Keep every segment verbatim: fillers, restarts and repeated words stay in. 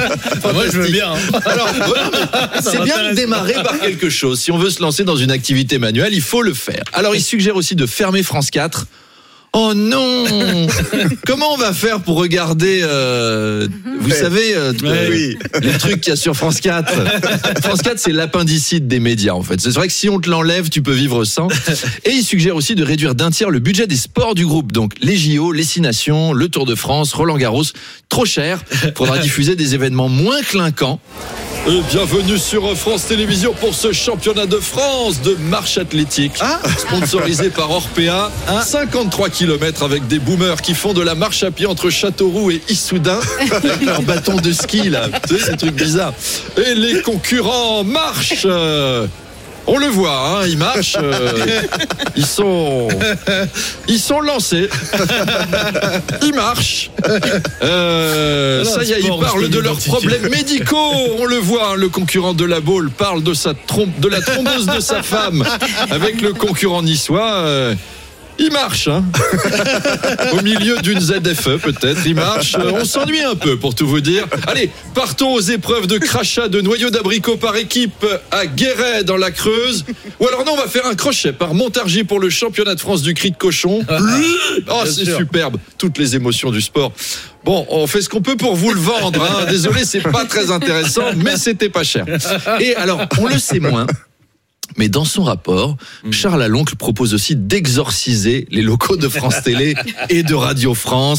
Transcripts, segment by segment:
Moi, je veux bien. Hein. Alors, voilà, c'est bien de démarrer par quelque chose. Si on veut se lancer dans une activité manuelle, il faut le faire. Alors, il suggère aussi de fermer France quatre. Oh non! Comment on va faire pour regarder, euh, vous ouais. savez, euh, ouais, oui. les trucs qu'il y a sur France quatre? France quatre, c'est l'appendicite des médias, en fait. C'est vrai que si on te l'enlève, tu peux vivre sans. Et il suggère aussi de réduire d'un tiers le budget des sports du groupe. Donc, les J O, les Six Nations, le Tour de France, Roland Garros. Trop cher. Faudra diffuser des événements moins clinquants. Et bienvenue sur France Télévisions pour ce championnat de France de marche athlétique, ah sponsorisé par Orpea. Ah cinquante-trois kilomètres avec des boomers qui font de la marche à pied entre Châteauroux et Issoudun avec leur bâton de ski là, tu sais, ces trucs bizarres. Et les concurrents marchent. On le voit, hein, ils marchent, euh, ils sont, ils sont lancés, ils marchent. Euh, ça y est, ils parlent de leurs problèmes médicaux. On le voit, hein, le concurrent de la Baule parle de sa trompe, de la thrombose de sa femme avec le concurrent niçois. Euh, Il marche, hein. Au milieu d'une Z F E, peut-être. Il marche. On s'ennuie un peu, pour tout vous dire. Allez, partons aux épreuves de crachat de noyaux d'abricot par équipe à Guéret, dans la Creuse. Ou alors non, on va faire un crochet par Montargis pour le championnat de France du cri de cochon. Oh, c'est sûr. Superbe. Toutes les émotions du sport. Bon, on fait ce qu'on peut pour vous le vendre, hein. Désolé, c'est pas très intéressant, mais c'était pas cher. Et alors, on le sait moins. Mais dans son rapport, Charles Aloncle propose aussi d'exorciser les locaux de France Télé et de Radio France.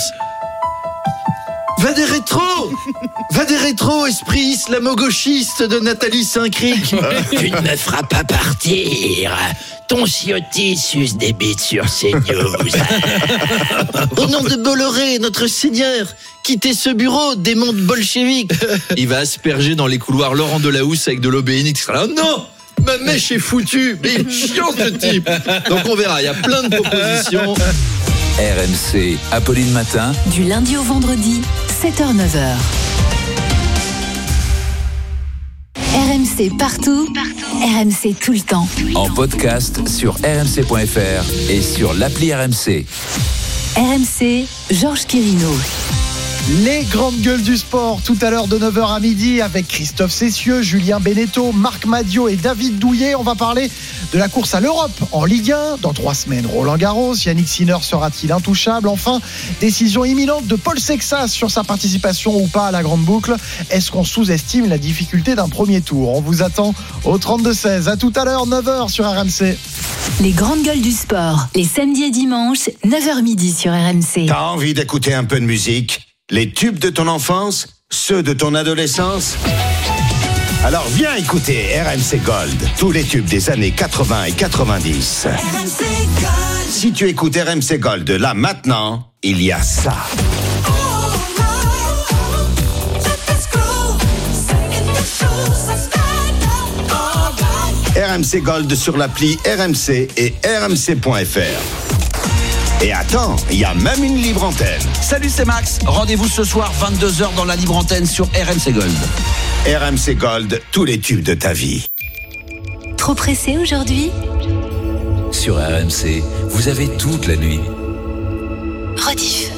Va des rétros! Va des rétros, esprit islamo-gauchiste de Nathalie Saint-Cric. Tu ne me feras pas partir. Ton Ciotti suce des bites sur CNews. Au nom de Bolloré, notre Seigneur, quittez ce bureau, démon bolchevique. Il va asperger dans les couloirs Laurent Delahousse avec de l'eau bénite. Oh non! Ma mèche est foutue, mais il est chiant ce type. Donc on verra, il y a plein de propositions. R M C, Apolline Matin. Du lundi au vendredi, sept heures neuf heures. R M C partout, partout. R M C tout le temps. En podcast sur r m c point f r et sur l'appli R M C. R M C, Georges Quirino. Les grandes gueules du sport, tout à l'heure de neuf heures à midi avec Christophe Cessieux, Julien Beneteau, Marc Madiot et David Douillet. On va parler de la course à l'Europe en Ligue un. Dans trois semaines, Roland Garros. Yannick Sinner sera-t-il intouchable? Enfin, décision imminente de Paul Sexas sur sa participation ou pas à la grande boucle. Est-ce qu'on sous-estime la difficulté d'un premier tour? On vous attend au trente-deux seize. À tout à l'heure, neuf heures sur R M C. Les grandes gueules du sport, les samedis et dimanches, neuf heures midi sur R M C. T'as envie d'écouter un peu de musique? Les tubes de ton enfance? Ceux de ton adolescence? Alors viens écouter R M C Gold. Tous les tubes des années quatre-vingts et quatre-vingt-dix. R M C Gold. Si tu écoutes R M C Gold là maintenant, il y a ça. R M C Gold sur l'appli R M C et r m c point f r. Et attends, il y a même une libre antenne. Salut, c'est Max. Rendez-vous ce soir vingt-deux heures dans la libre antenne sur R M C Gold. R M C Gold, tous les tubes de ta vie. Trop pressé aujourd'hui? Sur R M C, vous avez toute la nuit. Rediff.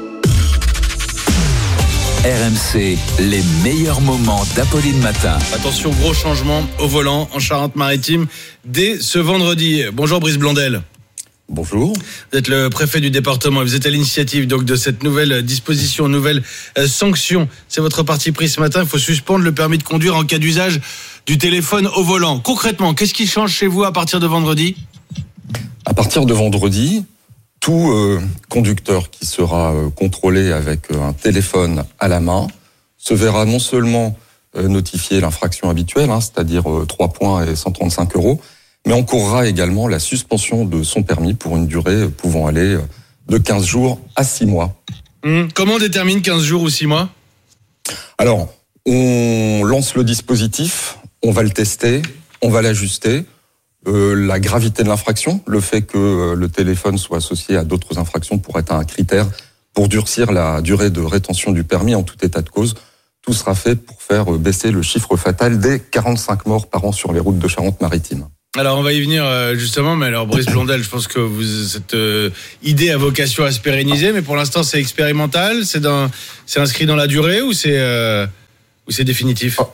R M C, les meilleurs moments d'Apolline Matin. Attention, gros changement au volant en Charente-Maritime dès ce vendredi. Bonjour Brice Blondel. Bonjour. Vous êtes le préfet du département et vous êtes à l'initiative donc de cette nouvelle disposition, nouvelle euh, sanction. C'est votre parti pris ce matin. Il faut suspendre le permis de conduire en cas d'usage du téléphone au volant. Concrètement, qu'est-ce qui change chez vous à partir de vendredi? À partir de vendredi, tout euh, conducteur qui sera euh, contrôlé avec euh, un téléphone à la main se verra non seulement euh, notifier l'infraction habituelle, hein, c'est-à-dire euh, trois points et cent trente-cinq euros, mais encourra également la suspension de son permis pour une durée pouvant aller de quinze jours à six mois. Mmh. Comment on détermine quinze jours ou six mois? Alors, on lance le dispositif, on va le tester, on va l'ajuster. Euh, la gravité de l'infraction, le fait que le téléphone soit associé à d'autres infractions pourrait être un critère pour durcir la durée de rétention du permis en tout état de cause. Tout sera fait pour faire baisser le chiffre fatal des quarante-cinq morts par an sur les routes de Charente-Maritime. Alors on va y venir justement, mais alors Brice Blondel, je pense que vous, cette euh, idée a vocation à se pérenniser, mais pour l'instant c'est expérimental, c'est, dans, c'est inscrit dans la durée ou c'est, euh, Ou c'est définitif? Ah.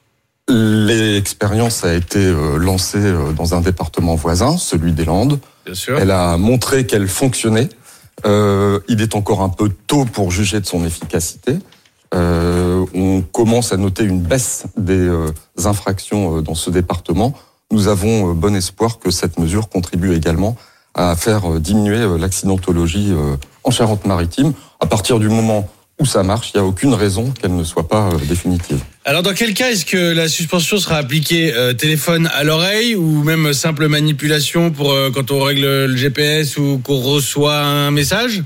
L'expérience a été euh, lancée euh, dans un département voisin, celui des Landes. Bien sûr. Elle a montré qu'elle fonctionnait. Euh, il est encore un peu tôt pour juger de son efficacité. Euh, on commence à noter une baisse des euh, infractions euh, dans ce département. Nous avons euh, bon espoir que cette mesure contribue également à faire euh, diminuer euh, l'accidentologie euh, en Charente-Maritime. À partir du moment où ça marche, il n'y a aucune raison qu'elle ne soit pas euh, définitive. Alors dans quel cas est-ce que la suspension sera appliquée, euh, téléphone à l'oreille ou même simple manipulation pour euh, quand on règle le G P S ou qu'on reçoit un message?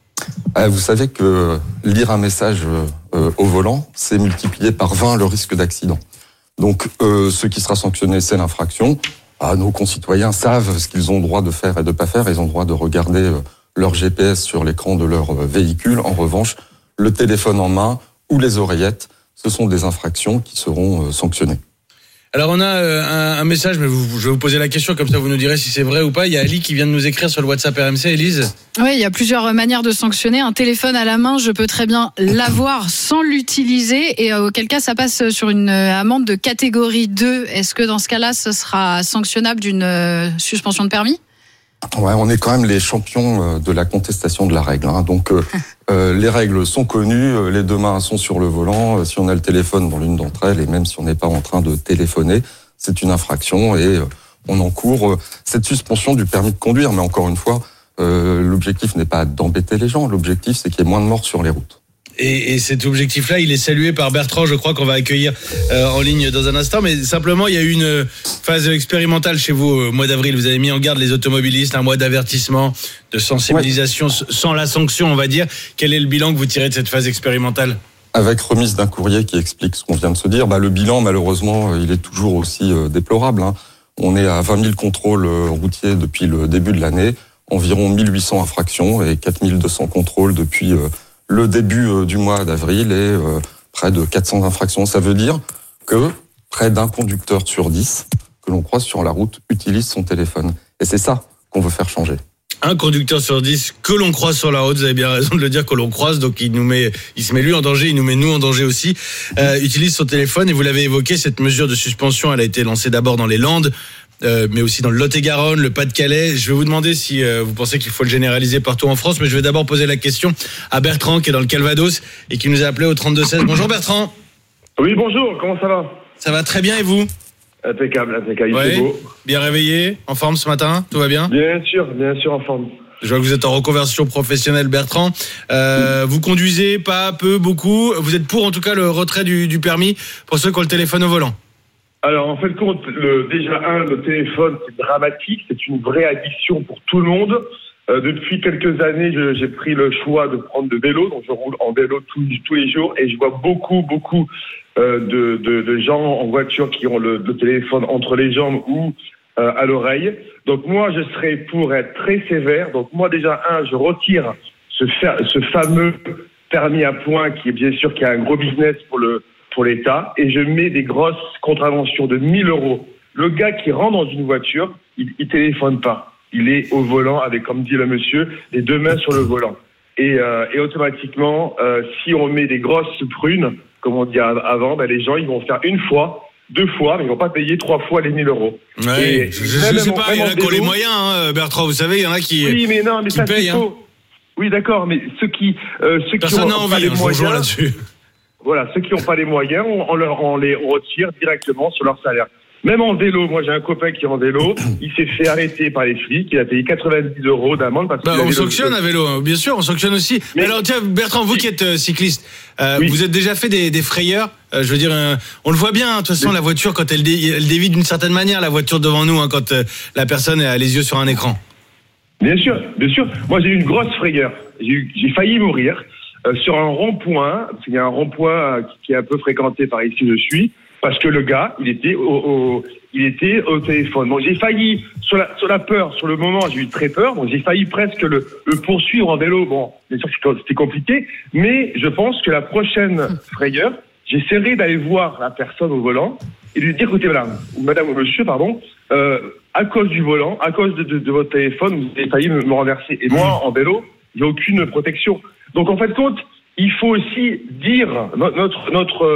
Ah, vous savez que lire un message euh, au volant, c'est multiplier par vingt le risque d'accident. Donc euh, ce qui sera sanctionné, c'est l'infraction. Ah, nos concitoyens savent ce qu'ils ont le droit de faire et de ne pas faire. Ils ont le droit de regarder euh, leur G P S sur l'écran de leur euh, véhicule. En revanche, le téléphone en main ou les oreillettes, ce sont des infractions qui seront euh, sanctionnées. Alors on a euh, un, un message, mais vous, je vais vous poser la question, comme ça vous nous direz si c'est vrai ou pas. Il y a Ali qui vient de nous écrire sur le WhatsApp R M C, Élise. Oui, il y a plusieurs manières de sanctionner. Un téléphone à la main, je peux très bien l'avoir sans l'utiliser, et auquel cas ça passe sur une amende de catégorie deux. Est-ce que dans ce cas-là, ce sera sanctionnable d'une euh, suspension de permis ? Ouais, on est quand même les champions de la contestation de la règle. Hein. Donc, euh, euh, les règles sont connues, les deux mains sont sur le volant. Si on a le téléphone dans l'une d'entre elles, et même si on n'est pas en train de téléphoner, c'est une infraction et euh, on encourt euh, cette suspension du permis de conduire. Mais encore une fois, euh, l'objectif n'est pas d'embêter les gens. L'objectif, c'est qu'il y ait moins de morts sur les routes. Et, et cet objectif-là, il est salué par Bertrand, je crois qu'on va accueillir euh, en ligne dans un instant. Mais simplement, il y a eu une phase expérimentale chez vous au mois d'avril. Vous avez mis en garde les automobilistes, un mois d'avertissement, de sensibilisation, ouais. Sans la sanction, on va dire. Quel est le bilan que vous tirez de cette phase expérimentale ? Avec remise d'un courrier qui explique ce qu'on vient de se dire, bah, le bilan, malheureusement, il est toujours aussi euh, déplorable. Hein. On est à vingt mille contrôles routiers depuis le début de l'année, environ mille huit cents infractions et quatre mille deux cents contrôles depuis... Euh, le début du mois d'avril est euh, près de quatre cents infractions. Ça veut dire que près d'un conducteur sur dix que l'on croise sur la route utilise son téléphone. Et c'est ça qu'on veut faire changer. Un conducteur sur dix que l'on croise sur la route, vous avez bien raison de le dire, que l'on croise, donc il nous met, il se met lui en danger, il nous met nous en danger aussi, euh, utilise son téléphone. Et vous l'avez évoqué, cette mesure de suspension, elle a été lancée d'abord dans les Landes, Euh, mais aussi dans le Lot-et-Garonne, le Pas-de-Calais. Je vais vous demander si euh, vous pensez qu'il faut le généraliser partout en France, mais je vais d'abord poser la question à Bertrand qui est dans le Calvados et qui nous a appelé au trente-deux seize. Bonjour Bertrand. Oui, bonjour, comment ça va ? Ça va très bien et vous ? Impeccable, impeccable, ouais, c'est beau. Bien réveillé, en forme ce matin, tout va bien ? Bien sûr, bien sûr en forme. Je vois que vous êtes en reconversion professionnelle, Bertrand. Euh, vous conduisez pas, peu, beaucoup. Vous êtes pour en tout cas le retrait du, du permis pour ceux qui ont le téléphone au volant ? Alors, en fait, compte, le, déjà, un, le téléphone, c'est dramatique, c'est une vraie addiction pour tout le monde. Euh, depuis quelques années, je, j'ai pris le choix de prendre le vélo, donc je roule en vélo tous, tous les jours, et je vois beaucoup, beaucoup euh, de, de, de gens en voiture qui ont le, le téléphone entre les jambes ou euh, à l'oreille. Donc moi, je serais pour être très sévère. Donc moi, déjà, un, je retire ce, ce fameux permis à points qui est bien sûr qui a un gros business pour le pour l'État, et je mets des grosses contraventions de mille euros. Le gars qui rentre dans une voiture, il, il téléphone pas. Il est au volant avec, comme dit le monsieur, les deux mains sur le volant. Et, euh, et automatiquement, euh, si on met des grosses prunes, comme on dit avant, ben les gens, ils vont faire une fois, deux fois, mais ils vont pas payer trois fois les mille euros. Ouais, et je, je, je sais pas, il y en a qui ont les moyens, hein, Bertrand, vous savez, il y en a qui Oui, mais non, mais ça payent, c'est faux. Hein. Oui, d'accord, mais ceux qui, euh, ceux Personne qui n'a ont envie, pas les hein, moyens... là-dessus. Voilà, ceux qui n'ont pas les moyens, on, on, leur, on les retire directement sur leur salaire. Même en vélo, moi j'ai un copain qui est en vélo, il s'est fait arrêter par les flics, il a payé quatre-vingt-dix euros d'amende parce bah, qu'il on sanctionne le... à vélo, bien sûr, on sanctionne aussi. Mais, Mais alors tiens, Bertrand, vous qui êtes euh, cycliste, euh, oui. vous êtes déjà fait des, des frayeurs euh, je veux dire, euh, on le voit bien, hein, de toute façon, oui. la voiture, quand elle, dé, elle dévie d'une certaine manière, la voiture devant nous, hein, quand euh, la personne a les yeux sur un écran. Bien sûr, bien sûr. Moi j'ai eu une grosse frayeur, j'ai, eu, j'ai failli mourir. Euh, sur un rond-point, parce qu'il y a un rond-point euh, qui, qui est un peu fréquenté par ici où je suis, parce que le gars, il était au, au, il était au téléphone. Donc j'ai failli, sur la, sur la peur, sur le moment, j'ai eu très peur, donc j'ai failli presque le, le poursuivre en vélo. Bon, bien sûr c'était compliqué, mais je pense que la prochaine frayeur, j'essaierai d'aller voir la personne au volant et lui dire, écoutez, voilà, madame ou monsieur, pardon, euh, à cause du volant, à cause de, de, de votre téléphone, vous avez failli me, me renverser. Et moi, en vélo, j'ai aucune protection. Donc en fait compte, il faut aussi dire notre notre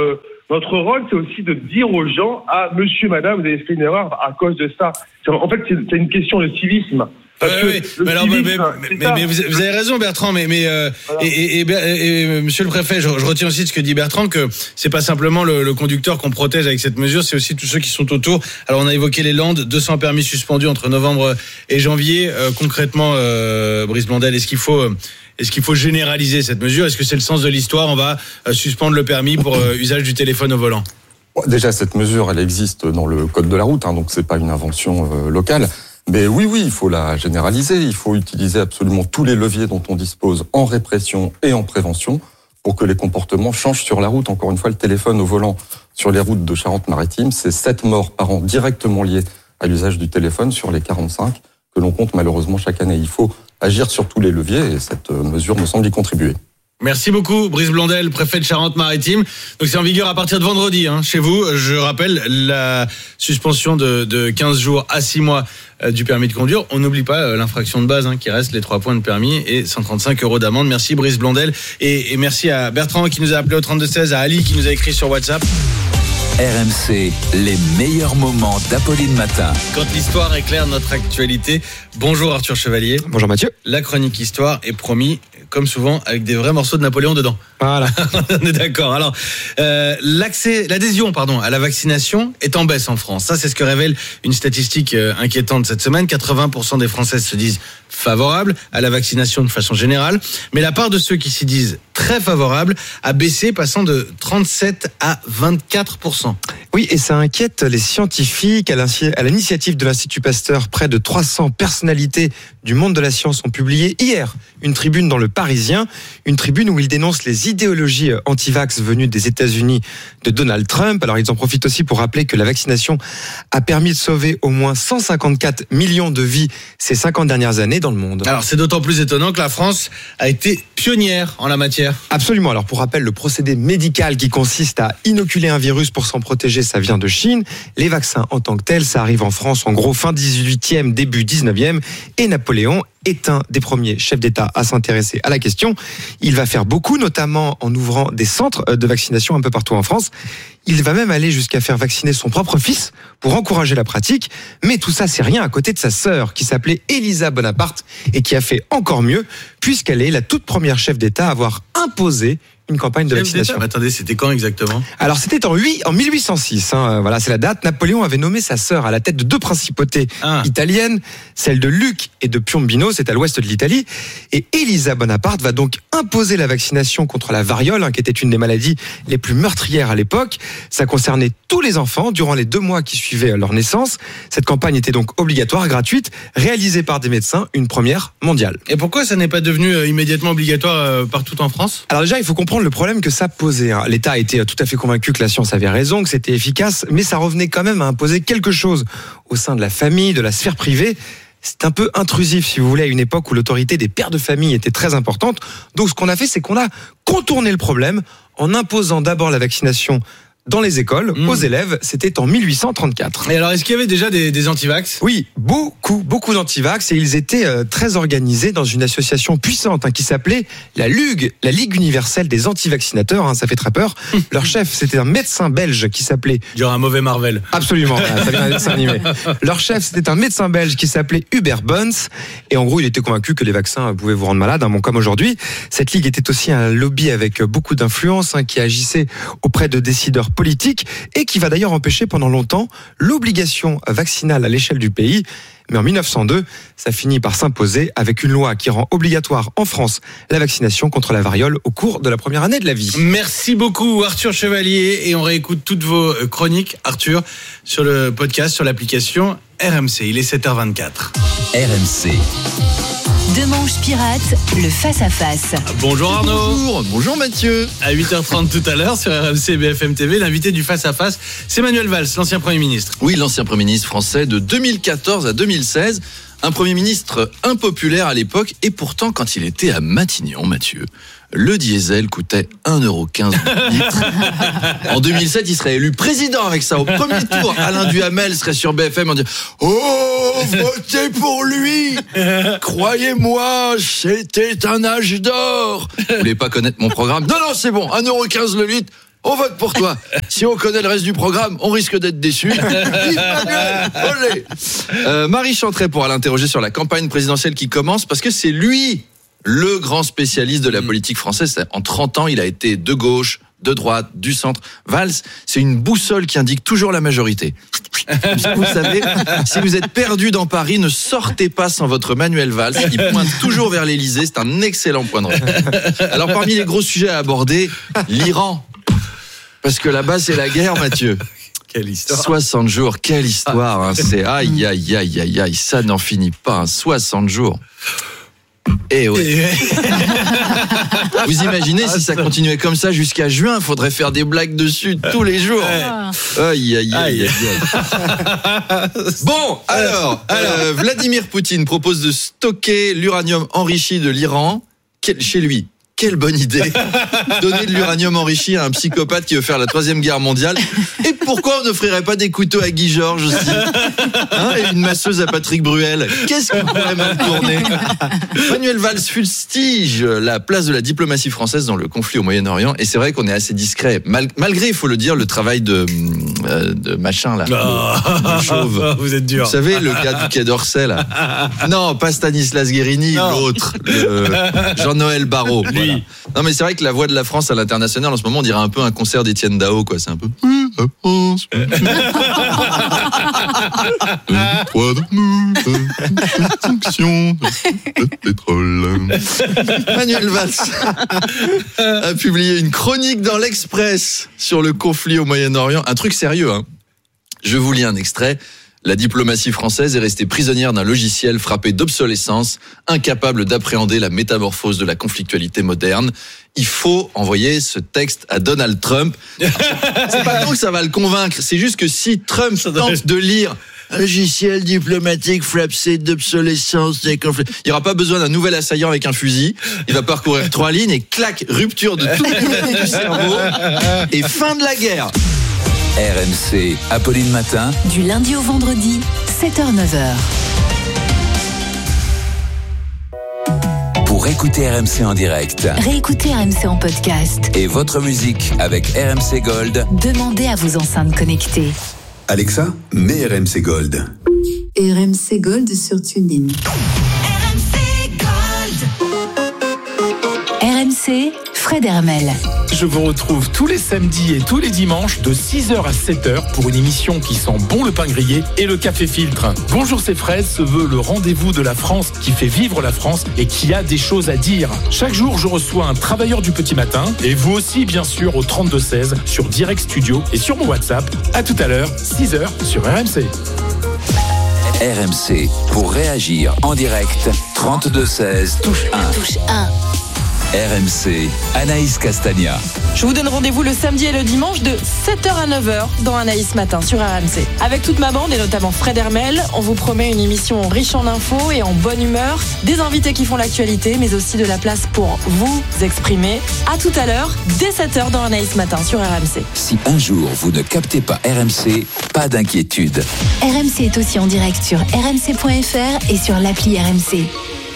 notre rôle, c'est aussi de dire aux gens, ah, monsieur, madame, vous avez fait une erreur à cause de ça. C'est- En fait, c'est, c'est une question de civisme. Parce Ouais, que ouais. le Mais, alors, mais, civisme, mais- c'est mais- ça. mais vous, vous avez raison, Bertrand. Mais, mais euh, Voilà. et, et, et, et, et, Monsieur le Préfet, je, je retiens aussi de ce que dit Bertrand que c'est pas simplement le, le conducteur qu'on protège avec cette mesure, c'est aussi tous ceux qui sont autour. Alors, on a évoqué les Landes, deux cents permis suspendus entre novembre et janvier. Euh, concrètement, euh, Brice Blondel, est-ce qu'il faut euh, est-ce qu'il faut généraliser cette mesure? Est-ce que c'est le sens de l'histoire? On va euh, suspendre le permis pour euh, usage du téléphone au volant. Bon, déjà, cette mesure, elle existe dans le code de la route, hein, donc c'est pas une invention euh, locale. Mais oui, oui, il faut la généraliser. Il faut utiliser absolument tous les leviers dont on dispose en répression et en prévention pour que les comportements changent sur la route. Encore une fois, le téléphone au volant sur les routes de Charente-Maritime, c'est sept morts par an directement liées à l'usage du téléphone sur les quarante-cinq que l'on compte malheureusement chaque année. Il faut agir sur tous les leviers et cette euh, mesure me semble y contribuer. Merci beaucoup, Brice Blondel, préfet de Charente-Maritime. Donc c'est en vigueur à partir de vendredi, hein, chez vous. Je rappelle la suspension de, de quinze jours à six mois euh, du permis de conduire. On n'oublie pas euh, l'infraction de base, hein, qui reste les trois points de permis et cent trente-cinq euros d'amende. Merci Brice Blondel et, et merci à Bertrand qui nous a appelé au trente-deux seize, à Ali qui nous a écrit sur WhatsApp. R M C, les meilleurs moments d'Apolline Matin. Quand l'histoire éclaire notre actualité. Bonjour Arthur Chevalier. Bonjour Mathieu. La chronique histoire est promis, comme souvent, avec des vrais morceaux de Napoléon dedans. Voilà. On est d'accord. Alors, euh, l'accès, l'adhésion, pardon, à la vaccination est en baisse en France. Ça, c'est ce que révèle une statistique euh, inquiétante cette semaine. quatre-vingts pour cent des Françaises se disent favorables à la vaccination de façon générale, mais la part de ceux qui s'y disent très favorables a baissé, passant de trente-sept à vingt-quatre pour cent. Oui, et ça inquiète les scientifiques. À l'initi- à l'initiative de l'Institut Pasteur, près de trois cents personnalités du monde de la science ont publié hier une tribune dans Le Parisien, une tribune où ils dénoncent les idéologies anti-vax venues des États-Unis de Donald Trump. Alors ils en profitent aussi pour rappeler que la vaccination a permis de sauver au moins cent cinquante-quatre millions de vies ces cinquante dernières années dans le monde. Alors c'est d'autant plus étonnant que la France a été pionnière en la matière. Absolument. Alors pour rappel, le procédé médical qui consiste à inoculer un virus pour s'en protéger, ça vient de Chine. Les vaccins en tant que tels, ça arrive en France en gros fin dix-huitième, début dix-neuvième. Et Napoléon est un des premiers chefs d'État à s'intéresser à la question. Il va faire beaucoup, notamment en ouvrant des centres de vaccination un peu partout en France. Il va même aller jusqu'à faire vacciner son propre fils pour encourager la pratique. Mais tout ça, c'est rien à côté de sa sœur, qui s'appelait Élisa Bonaparte et qui a fait encore mieux, puisqu'elle est la toute première chef d'État à avoir imposé une campagne de Chef vaccination. d'État. Mais attendez, c'était quand exactement? Alors c'était en, huit en mille huit cent six, hein, voilà, c'est la date. Napoléon avait nommé sa sœur à la tête de deux principautés Ah. italiennes, celle de Lucques et de Piombino, c'est à l'ouest de l'Italie. Et Élisa Bonaparte va donc imposer la vaccination contre la variole, hein, qui était une des maladies les plus meurtrières à l'époque. Ça concernait tous les enfants durant les deux mois qui suivaient leur naissance. Cette campagne était donc obligatoire, gratuite, réalisée par des médecins, une première mondiale. Et pourquoi ça n'est pas devenu euh, immédiatement obligatoire euh, partout en France? Alors déjà, il faut comprendre le problème que ça posait. hein. L'État était tout à fait convaincu que la science avait raison, que c'était efficace, mais ça revenait quand même à imposer quelque chose au sein de la famille, de la sphère privée. C'est un peu intrusif, si vous voulez, à une époque où l'autorité des pères de famille était très importante. Donc ce qu'on a fait, c'est qu'on a contourné le problème en imposant d'abord la vaccination dans les écoles, Mmh. aux élèves. C'était en mille huit cent trente-quatre. Et alors, est-ce qu'il y avait déjà des, des antivax? Oui, beaucoup, beaucoup d'antivax, et ils étaient euh, très organisés dans une association puissante hein, qui s'appelait la L U G, la Ligue universelle des antivaccinateurs, hein, ça fait très peur. Leur chef, c'était un médecin belge qui s'appelait... Il y aura un mauvais Marvel. Absolument, voilà, ça vient d'un dessin animé. Leur chef, c'était un médecin belge qui s'appelait Hubert Bons, et en gros, il était convaincu que les vaccins pouvaient vous rendre malade, hein, bon, comme aujourd'hui. Cette ligue était aussi un lobby avec beaucoup d'influence hein, qui agissait auprès de décideurs politiques, et qui va d'ailleurs empêcher pendant longtemps l'obligation vaccinale à l'échelle du pays. Mais en mille neuf cent deux, ça finit par s'imposer avec une loi qui rend obligatoire en France la vaccination contre la variole au cours de la première année de la vie. Merci beaucoup Arthur Chevalier, et on réécoute toutes vos chroniques, Arthur, sur le podcast, sur l'application R M C. Il est sept heures vingt-quatre. R M C. Demanche pirate, le face-à-face. Bonjour Arnaud. Bonjour, bonjour Mathieu. À huit heures trente tout à l'heure sur R M C et B F M T V, l'invité du face-à-face, c'est Manuel Valls, l'ancien Premier ministre. Oui, l'ancien Premier ministre français de deux mille quatorze à deux mille seize. Un Premier ministre impopulaire à l'époque, et pourtant quand il était à Matignon, Mathieu, le diesel coûtait un euro quinze le litre. En deux mille sept, il serait élu président avec ça. Au premier tour, Alain Duhamel serait sur B F M en disant « Oh, votez pour lui! Croyez-moi, c'était un âge d'or !» Vous voulez pas connaître mon programme? Non, non, c'est bon, un euro quinze le litre. on vote pour toi. Si on connaît le reste du programme, on risque d'être déçus. Vive Manuel, olé. Euh, Marie Chantret pourra l'interroger sur la campagne présidentielle qui commence parce que c'est lui le grand spécialiste de la politique française. En trente ans, il a été de gauche, de droite, du centre. Valls, c'est une boussole qui indique toujours la majorité. Vous savez, si vous êtes perdu dans Paris, ne sortez pas sans votre Manuel Valls. Il pointe toujours vers l'Élysée. C'est un excellent point de repère. Alors, parmi les gros sujets à aborder, l'Iran. Parce que là-bas, c'est la guerre, Mathieu. Quelle histoire. soixante jours, quelle histoire. Hein. C'est aïe, aïe, aïe, aïe, aïe. Ça n'en finit pas. Hein. soixante jours. Eh oui. Vous imaginez si ça continuait comme ça jusqu'à juin, faudrait faire des blagues dessus tous les jours. Aïe, aïe, aïe, aïe. Bon, alors, euh, Vladimir Poutine propose de stocker l'uranium enrichi de l'Iran chez lui. Quelle bonne idée. Donner de l'uranium enrichi à un psychopathe qui veut faire la troisième guerre mondiale. Et pourquoi on n'offrirait pas des couteaux à Guy Georges aussi, hein, et une masseuse à Patrick Bruel? Qu'est-ce qu'on pourrait mal tourner? Manuel Valls fustige la place de la diplomatie française dans le conflit au Moyen-Orient. Et c'est vrai qu'on est assez discret. Mal, malgré, il faut le dire, le travail de, euh, de machin là. Oh, le chauve. Vous êtes dur. Vous savez, le gars du Quai d'Orsay là. Non, pas Stanislas Guérini, non. L'autre. Le Jean-Noël Barrot. Voilà. Non mais c'est vrai que la voix de la France à l'international en ce moment on dirait un peu un concert d'Étienne Dao quoi, c'est un peu Manuel Valls a publié une chronique dans l'Express sur le conflit au Moyen-Orient, un truc sérieux hein. Je vous lis un extrait. La diplomatie française est restée prisonnière d'un logiciel frappé d'obsolescence, incapable d'appréhender la métamorphose de la conflictualité moderne. Il faut envoyer ce texte à Donald Trump. C'est pas tant que ça va le convaincre, c'est juste que si Trump tente de lire un logiciel diplomatique frappé d'obsolescence des conflits, il n'y aura pas besoin d'un nouvel assaillant avec un fusil. Il va parcourir trois lignes et clac, rupture de tout le du cerveau et fin de la guerre. R M C, Apolline Matin. Du lundi au vendredi, sept heures neuf heures. Pour écouter R M C en direct. Réécoutez R M C en podcast. Et votre musique avec R M C Gold. Demandez à vos enceintes connectées. Alexa, mets R M C Gold. R M C Gold sur TuneIn. R M C Gold. R M C, Fred Hermel. Je vous retrouve tous les samedis et tous les dimanches de six heures à sept heures pour une émission qui sent bon le pain grillé et le café filtre. Bonjour, c'est Fred se veut le rendez-vous de la France qui fait vivre la France et qui a des choses à dire. Chaque jour, je reçois un travailleur du petit matin et vous aussi, bien sûr, au trente-deux seize sur Direct Studio et sur mon WhatsApp. À tout à l'heure, six heures sur R M C. R M C, pour réagir en direct, trente-deux seize, touche un. Touche un. R M C, Anaïs Castagna. Je vous donne rendez-vous le samedi et le dimanche de sept heures à neuf heures dans Anaïs Matin sur R M C. Avec toute ma bande et notamment Fred Hermel, on vous promet une émission riche en infos et en bonne humeur, des invités qui font l'actualité, mais aussi de la place pour vous exprimer. À tout à l'heure, dès sept heures dans Anaïs Matin sur R M C. Si un jour vous ne captez pas R M C, pas d'inquiétude. R M C est aussi en direct sur r m c point f r et sur l'appli R M C.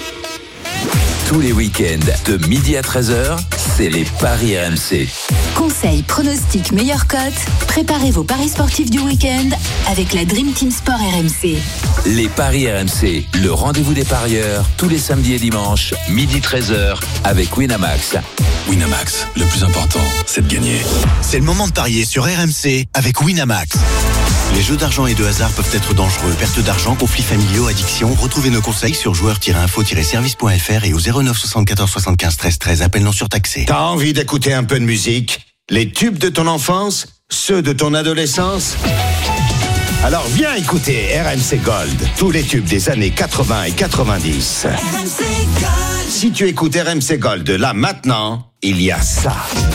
Tous les week-ends, de midi à treize heures, c'est les paris R M C. Conseils, pronostics, meilleures cotes. Préparez vos paris sportifs du week-end avec la Dream Team Sport R M C. Les paris R M C, le rendez-vous des parieurs, tous les samedis et dimanches, midi treize heures, avec Winamax. Winamax, le plus important, c'est de gagner. C'est le moment de parier sur R M C avec Winamax. Les jeux d'argent et de hasard peuvent être dangereux. Perte d'argent, conflits familiaux, addiction. Retrouvez nos conseils sur joueurs tiret info tiret service point f r et au zéro neuf soixante-quatorze soixante-quinze treize treize. Appel non surtaxé. T'as envie d'écouter un peu de musique? Les tubes de ton enfance? Ceux de ton adolescence? Alors viens écouter R M C Gold. Tous les tubes des années quatre-vingts et quatre-vingt-dix. R M C Gold. Si tu écoutes R M C Gold là maintenant, il y a ça.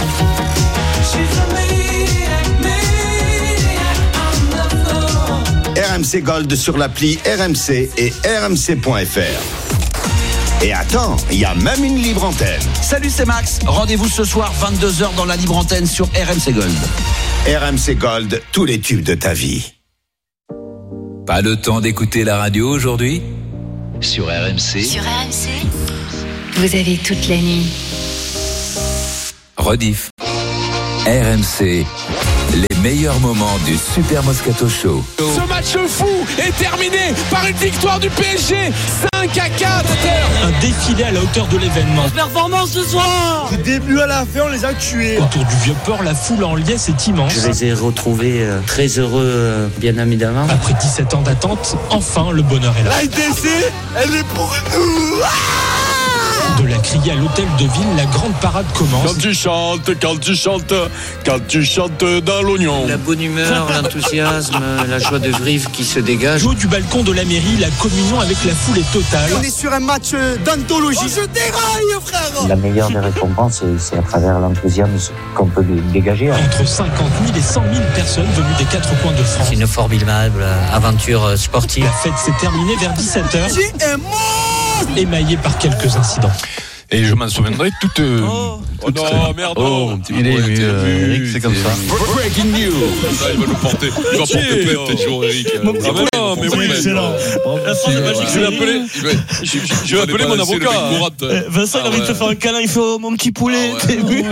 R M C Gold sur l'appli R M C et r m c point f r. Et attends, il y a même une libre antenne. Salut, c'est Max. Rendez-vous ce soir vingt-deux heures dans la libre antenne sur R M C Gold. R M C Gold, tous les tubes de ta vie. Pas le temps d'écouter la radio aujourd'hui? Sur R M C. Sur R M C, vous avez toute la nuit. Rediff. R M C, les meilleurs moments du Super Moscato Show. Ce match fou est terminé par une victoire du P S G, cinq à quatre. Un défilé à la hauteur de l'événement. Performance ce soir. Du début à la fin, on les a tués. Autour du Vieux-Port, la foule en liesse est immense. Je les ai retrouvés euh, très heureux, euh, bien évidemment. Après dix-sept ans d'attente, enfin le bonheur est là. La L D C, elle est pour nous. De la criée à l'hôtel de ville, la grande parade commence. Quand tu chantes, quand tu chantes, quand tu chantes dans l'oignon. La bonne humeur, l'enthousiasme, la joie de vivre qui se dégage. Du haut du balcon de la mairie, la communion avec la foule est totale. On est sur un match d'anthologie. Oh, je déraille, frère. La meilleure des récompenses, c'est, c'est à travers l'enthousiasme qu'on peut dégager. Entre cinquante mille et cent mille personnes venues des quatre coins de France. C'est une formidable aventure sportive. La fête s'est terminée vers dix-sept heures. Qui est mort, émaillé par quelques incidents. Et je m'en souviendrai toute. Euh, oh, toute oh non, merde. Oh, il est vu, euh, Eric, c'est comme ça. Breaking news. Il va nous porter. Il va porter plainte, tes jours, Eric. Ah, mais non, mais oui, excellent. La France de Magic, je vais appeler. Je vais appeler mon avocat. Vincent, il a envie de te faire un câlin. Il fait mon petit poulet. T'es vu?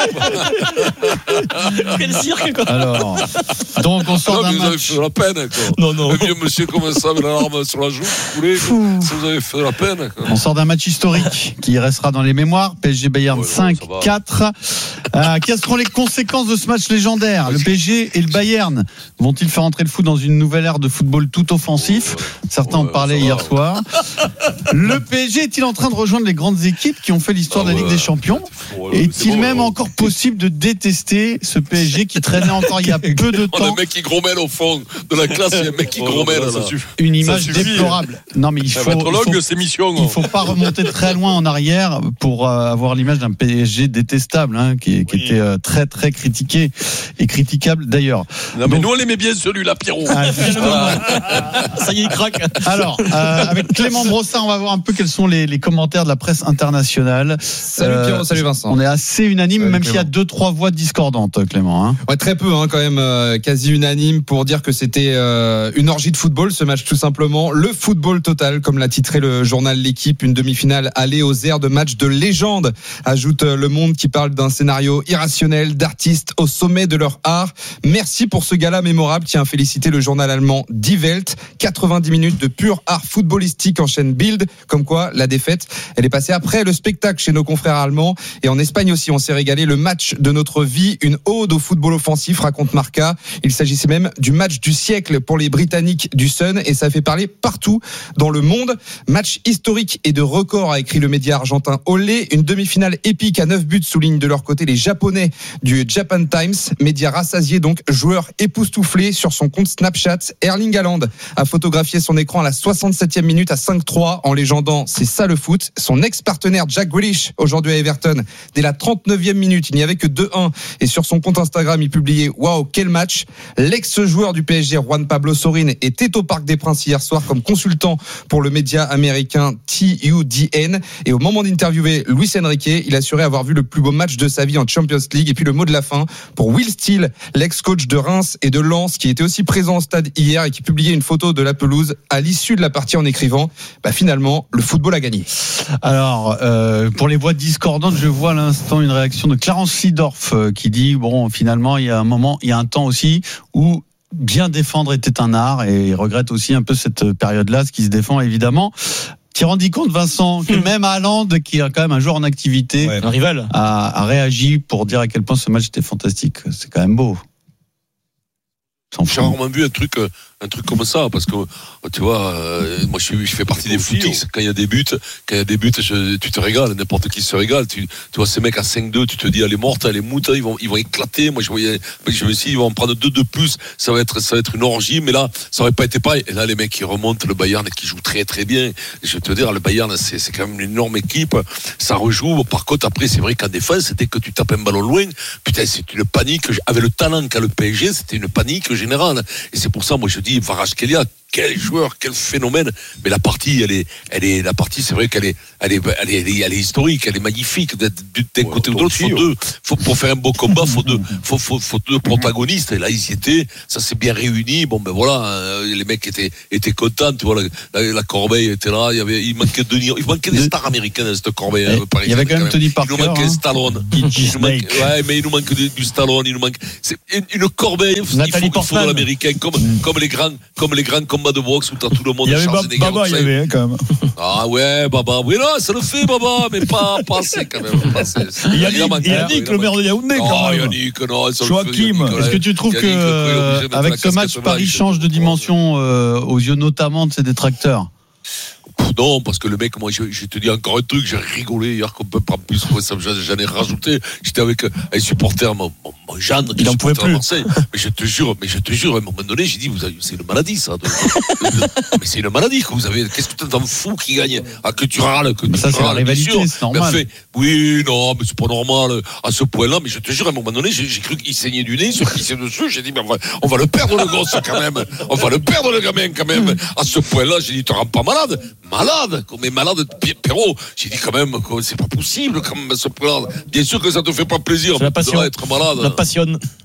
Quel cirque, quoi. Alors, donc on sort d'un match. Vous avez fait de la peine, quoi. Non, non. Le vieux monsieur comme ça, avec la larme sur la joue, poulet. Ça vous avez fait de la peine, quoi. On sort d'un match historique qui restera dans les mémoires. P S G Bayern ouais, cinq quatre. Euh, quelles seront les conséquences de ce match légendaire? Le P S G et le Bayern vont-ils faire entrer le foot dans une nouvelle ère de football tout offensif? Certains ouais, en parlaient hier va, soir. Le P S G est-il en train de rejoindre les grandes équipes qui ont fait l'histoire ah, de la Ligue ouais. des Champions? Ouais, Est-il bon, même ouais. encore possible de détester ce P S G qui traînait encore il y a peu de temps? On a un mec qui grommelle au fond de la classe, il y a un mec qui grommelle. Une image déplorable. Non mais il faut, il faut, il faut pas remonter très loin en arrière pour euh, avoir l'image d'un P S G détestable, hein, qui, qui oui. était euh, très très critiqué et critiquable d'ailleurs. Non mais Donc, nous on l'aimait bien celui-là, Pierrot. Ah, ça y est, il craque. Alors, euh, avec Clément Brossard, on va voir un peu quels sont les, les commentaires de la presse internationale. Salut euh, Pierrot, salut Vincent. On est assez unanime, salut même Clément. S'il y a deux trois voix discordantes, Clément. Hein. Ouais, très peu, hein, quand même, euh, quasi unanime pour dire que c'était euh, une orgie de football, ce match tout simplement. Le football total, comme l'a titré le journal L'Équipe, une demi-finale allée aux airs de match de légende. Ajoute Le Monde qui parle d'un scénario irrationnel d'artistes au sommet de leur art. Merci pour ce gala mémorable qui a félicité le journal allemand Die Welt. quatre-vingt-dix minutes de pur art footballistique en chaîne Bild. Comme quoi, la défaite, elle est passée après le spectacle chez nos confrères allemands. Et en Espagne aussi, on s'est régalé. Le match de notre vie, une ode au football offensif, raconte Marca. Il s'agissait même du match du siècle pour les Britanniques du Sun. Et ça fait parler partout dans le monde. Match historique et de record, a écrit le média argentin Olé. Une demi-finale épique à neuf buts, soulignent de leur côté les Japonais du Japan Times. Média rassasié donc, joueur époustouflé sur son compte Snapchat. Erling Haaland a photographié son écran à la soixante-septième minute à cinq trois en légendant c'est ça le foot. Son ex-partenaire Jack Grealish, aujourd'hui à Everton, dès la trente-neuvième minute, il n'y avait que deux un et sur son compte Instagram il publiait waouh quel match. L'ex-joueur du P S G Juan Pablo Sorin était au Parc des Princes hier soir comme consultant pour le média américain T U D N et au moment d'interviewer Luis Enrique, il assurait avoir vu le plus beau match de sa vie en Champions League. Et puis le mot de la fin pour Will Steele, l'ex-coach de Reims et de Lens, qui était aussi présent au stade hier et qui publiait une photo de la pelouse à l'issue de la partie en écrivant bah finalement le football a gagné. Alors euh, pour les voix discordantes, je vois à l'instant une réaction de Clarence Seedorf euh, qui dit bon finalement il y a un moment, il y a un temps aussi où bien défendre était un art et il regrette aussi un peu cette période-là, ce qui se défend évidemment. Tu rendu compte, Vincent, que même Haaland, qui est quand même un joueur en activité, ouais, un rival, a, a réagi pour dire à quel point ce match était fantastique. C'est quand même beau. J'ai rarement vu un truc, un truc comme ça, parce que tu vois, euh, moi je, suis, je fais partie des footix. Quand il y a des buts, quand il y a des buts, je, tu te régales, n'importe qui se régale. Tu, tu vois ces mecs à cinq deux, tu te dis elle est morte, elle est moute, ils vont, ils vont éclater. Moi je voyais, je me suis dit ils vont en prendre deux de plus, ça va être, ça va être une orgie. Mais là, ça aurait pas été pareil. Et là les mecs qui remontent, le Bayern qui joue très très bien. Je vais te dire, le Bayern c'est, c'est quand même une énorme équipe. Ça rejoue. Par contre après c'est vrai qu'en défense, c'était que tu tapes un ballon loin. Putain, c'est une panique. Avec le talent qu'a le P S G, c'était une panique générale. Et c'est pour ça, moi je dis, Kvaratskhelia, quel joueur, quel phénomène. Mais la partie, elle est, elle est, la partie, c'est vrai qu'elle est, elle est, elle est, elle est, elle est historique, elle est magnifique. D'un ouais, côté ou de l'autre, faut deux. Faut, pour faire un beau combat, faut deux, faut, faut, faut deux protagonistes. Et là, ils y étaient. Ça s'est bien réuni. Bon, ben voilà, les mecs étaient, étaient contents. Tu vois, la, la, la Corbeille était là. Il y avait, il manquait de, il manquait des stars américaines dans cette Corbeille. Hein, il y avait quand même Tony Parker. Il nous manquait hein. Stallone. Il nous manque, ouais, mais il nous manque du, du Stallone. Il nous manque. C'est une, une Corbeille. Il faut, il faut de l'américain, comme, mm. comme les grands, comme les grands combats de boxe où t'as tout le monde. Il y avait Baba, Baba il y avait hein, quand même. Ah ouais, Baba. Oui, là, ça le fait, Baba, mais pas, pas assez quand même. Pas assez. Il y a Yannick, le maire de Yaoundé, quand même. Yannick, non. Joachim, est-ce que tu trouves que, avec ce match, Paris change de dimension aux yeux notamment de ses détracteurs? Non, parce que le mec, moi, je, je te dis encore un truc, j'ai rigolé hier qu'on peut pas plus, j'en ai rajouté. J'étais avec un supporter, mon, mon, mon Jeanne, qui est supporter à Marseille. Mais je te jure, mais je te jure, à un moment donné, j'ai dit, vous avez, c'est une maladie, ça. De, de, de, mais c'est une maladie que vous avez. Qu'est-ce que tu t'en fous qui gagne? Ah, que tu râles, que tu ça, râles, c'est la rivalité, c'est normal. Fait, oui, non, mais c'est pas normal à ce point-là. Mais je te jure, à un moment donné, j'ai, j'ai cru qu'il saignait du nez, il se pissait dessus. J'ai dit, mais on va, on va le perdre, le gosse, quand même. On va le perdre, le gamin, quand même. À ce point-là, j'ai dit, tu te rends pas malade? Malade, mais malade, Pierrot. J'ai dit quand même, c'est pas possible, quand même, ce plan. Bien sûr que ça te fait pas plaisir. C'est la passion. Être malade. La passion.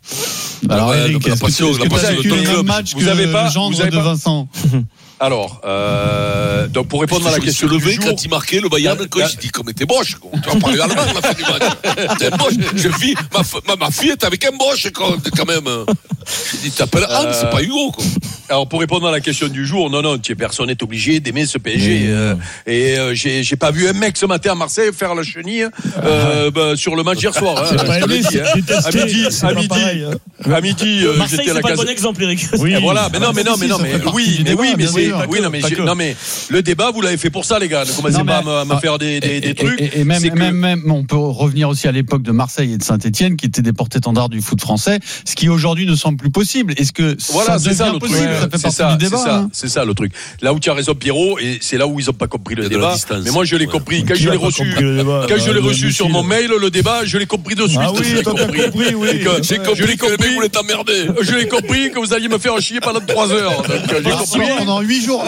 Alors, ouais, Eric, la passion, est-ce que, est-ce que tu as vécu le même match que le gendre de Vincent? Alors, euh, donc pour répondre à la question du jour, quand il marquait le Bayern, quand j'ai dit comme était Bosch, tu vas parler allemand à la fin du match. T'es Bosch, je vis, ma, ma, ma fille est avec un Bosch quand, quand même. J'ai dit t'appelles Hans, euh, c'est pas Hugo quoi. Alors pour répondre à la question du jour, non non, personne n'est obligé d'aimer ce P S G. Mmh. Euh, et euh, j'ai, j'ai pas vu un mec ce matin à Marseille faire la chenille euh, bah, sur le match hier soir. Hein, pas aimé, dit, hein. À midi, à midi, pareil, hein. à midi, euh, Marseille, j'étais à la c'est case. pas le bon exemple, Eric. Oui, et voilà, mais non, mais non, mais non, mais oui, mais oui, mais c'est, oui, non, mais non, mais le débat, vous l'avez fait pour ça, les gars. Ne commencez pas à me faire des des trucs. Et même même on peut revenir aussi à l'époque de Marseille et de Saint-Etienne, qui étaient des porte-étendards du foot français, ce qui aujourd'hui ne semble plus possible. Est-ce que voilà, ça devient possible? Ça fait partie du débat. C'est ça, c'est ça le truc. Là où tu as raison, Pierrot, et c'est là où ils ont pas compris le débat. Mais moi, je l'ai compris quand je l'ai reçu. Quand je l'ai reçu sur mon mail, le débat, je l'ai compris de suite. Ah oui, toi t'as compris, oui. J'ai compris. Je l'ai compris. Vous voulez t'emmerder. Je l'ai compris que vous alliez me faire chier pendant trois heures. Donc j'ai compris pendant huit jours.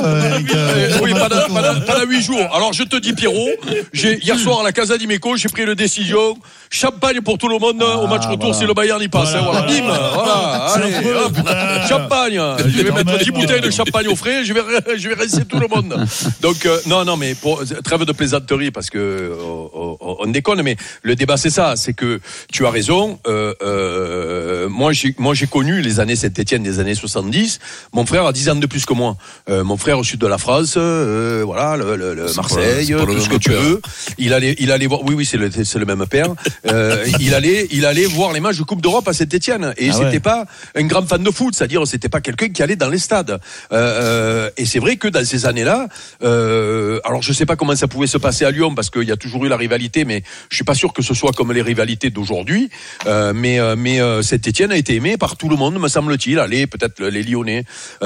Oui, pendant huit jours. Alors je te dis, Pierrot, j'ai hier soir à la Casa d'Imeco, j'ai pris une décision. Champagne pour tout le monde au match retour si le Bayern y passe. Voilà, bim, voilà. Allez, champagne. Je vais mettre dix bouteilles de champagne au frais. Je vais, je vais rincer tout le monde. Donc euh, non, non, mais pour, trêve de plaisanterie parce que on, on, on déconne. Mais le débat c'est ça, c'est que tu as raison. Euh, euh, moi, j'ai, moi, j'ai connu les années Saint-Étienne des années soixante-dix. Mon frère a dix ans de plus que moi. Euh, mon frère au sud de la France, euh, voilà, le, le, le Marseille, pas, tout le ce que tu père. veux. Il allait, il allait voir. Oui, oui, c'est le, c'est le même père. Euh, il allait, il allait voir les matchs de Coupe d'Europe à Saint-Étienne. Et ah c'était ouais. pas un grand fan de foot, c'est-à-dire c'était pas quelqu'un qui allait dans les stades. Euh, et c'est vrai que dans ces années-là, euh, alors je sais pas comment ça pouvait se passer à Lyon parce qu'il y a toujours eu la rivalité, mais je suis pas sûr que ce soit comme les rivalités d'aujourd'hui. Euh, mais mais euh, Saint-Étienne a été aimé par tout le monde, me semble-t-il. Allez, peut-être les Lyonnais,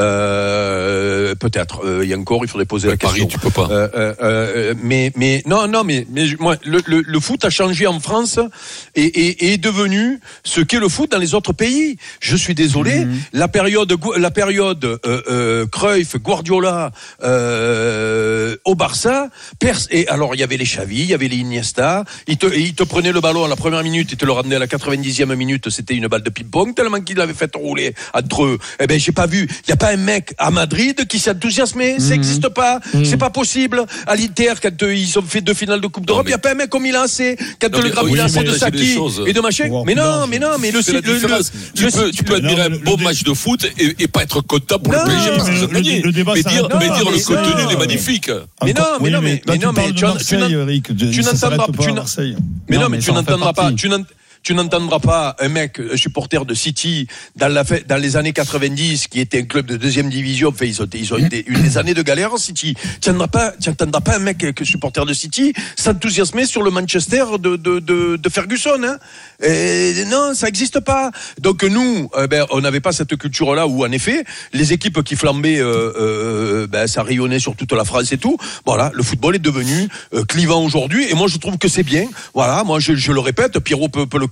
euh, peut-être. Il euh, y a encore, il faudrait poser ouais, la question. Paris, tu peux pas. Euh, euh, euh, mais mais non non mais mais moi le, le, le foot a changé en France et, et, et est devenu ce qu'est le foot dans les autres pays. Je suis désolé, mmh. la période la période euh, euh, Cruyff, Guardiola euh, au Barça, pers- et alors il y avait les Xavi, il y avait les Iniesta, ils te ils te prenaient le ballon à la première minute, ils te le ramenaient à la quatre-vingt-dixième minute, c'était une balle de ping-pong tellement qu'ils l'avaient fait rouler entre eux. Eh ben j'ai pas vu, il y a pas un mec à Madrid qui s'est enthousiasmé, mmh. ça n'existe pas, mmh. c'est pas possible. À l'Inter quand euh, ils ont fait deux finales de Coupe d'Europe, il mais... y a pas un mec comme il a assez, quand non, le grand il a assez de Saki et de machin. Wow. Mais non, mais non, mais le c'est la le, le, tu, le, peux, tu peux admirer un beau match de foot et, et pas être content pour non, le P S G parce qu'ils ont gagné. Mais dire, mais dire le contenu est magnifique. Mais non, mais non, mais non, mais tu n'entendras pas. Mais non, mais tu n'entendras pas. Tu n'entendras pas un mec, un supporter de City dans la dans les années quatre-vingt-dix qui était un club de deuxième division. Enfin, ils ont ils ont eu des, des années de galère City. Tu n'entendras pas, tu n'entendras pas un mec que supporter de City s'enthousiasmer sur le Manchester de de de, de Ferguson. Hein. Et non, ça n'existe pas. Donc nous, euh, ben on n'avait pas cette culture-là où en effet les équipes qui flambaient, euh, euh, ben ça rayonnait sur toute la France et tout. Voilà, le football est devenu euh, clivant aujourd'hui et moi je trouve que c'est bien. Voilà, moi je, je le répète, Pierrot peut, peut le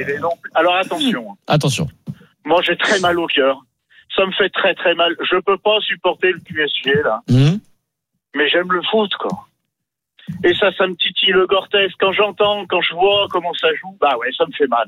il est non plus. Alors attention. Attention. Moi, j'ai très mal au cœur. Ça me fait très très mal. Je peux pas supporter le Q S G là. Mmh. Mais j'aime le foot, quoi. Et ça, ça me titille le Gortès. Quand j'entends, quand je vois comment ça joue, bah ouais, ça me fait mal.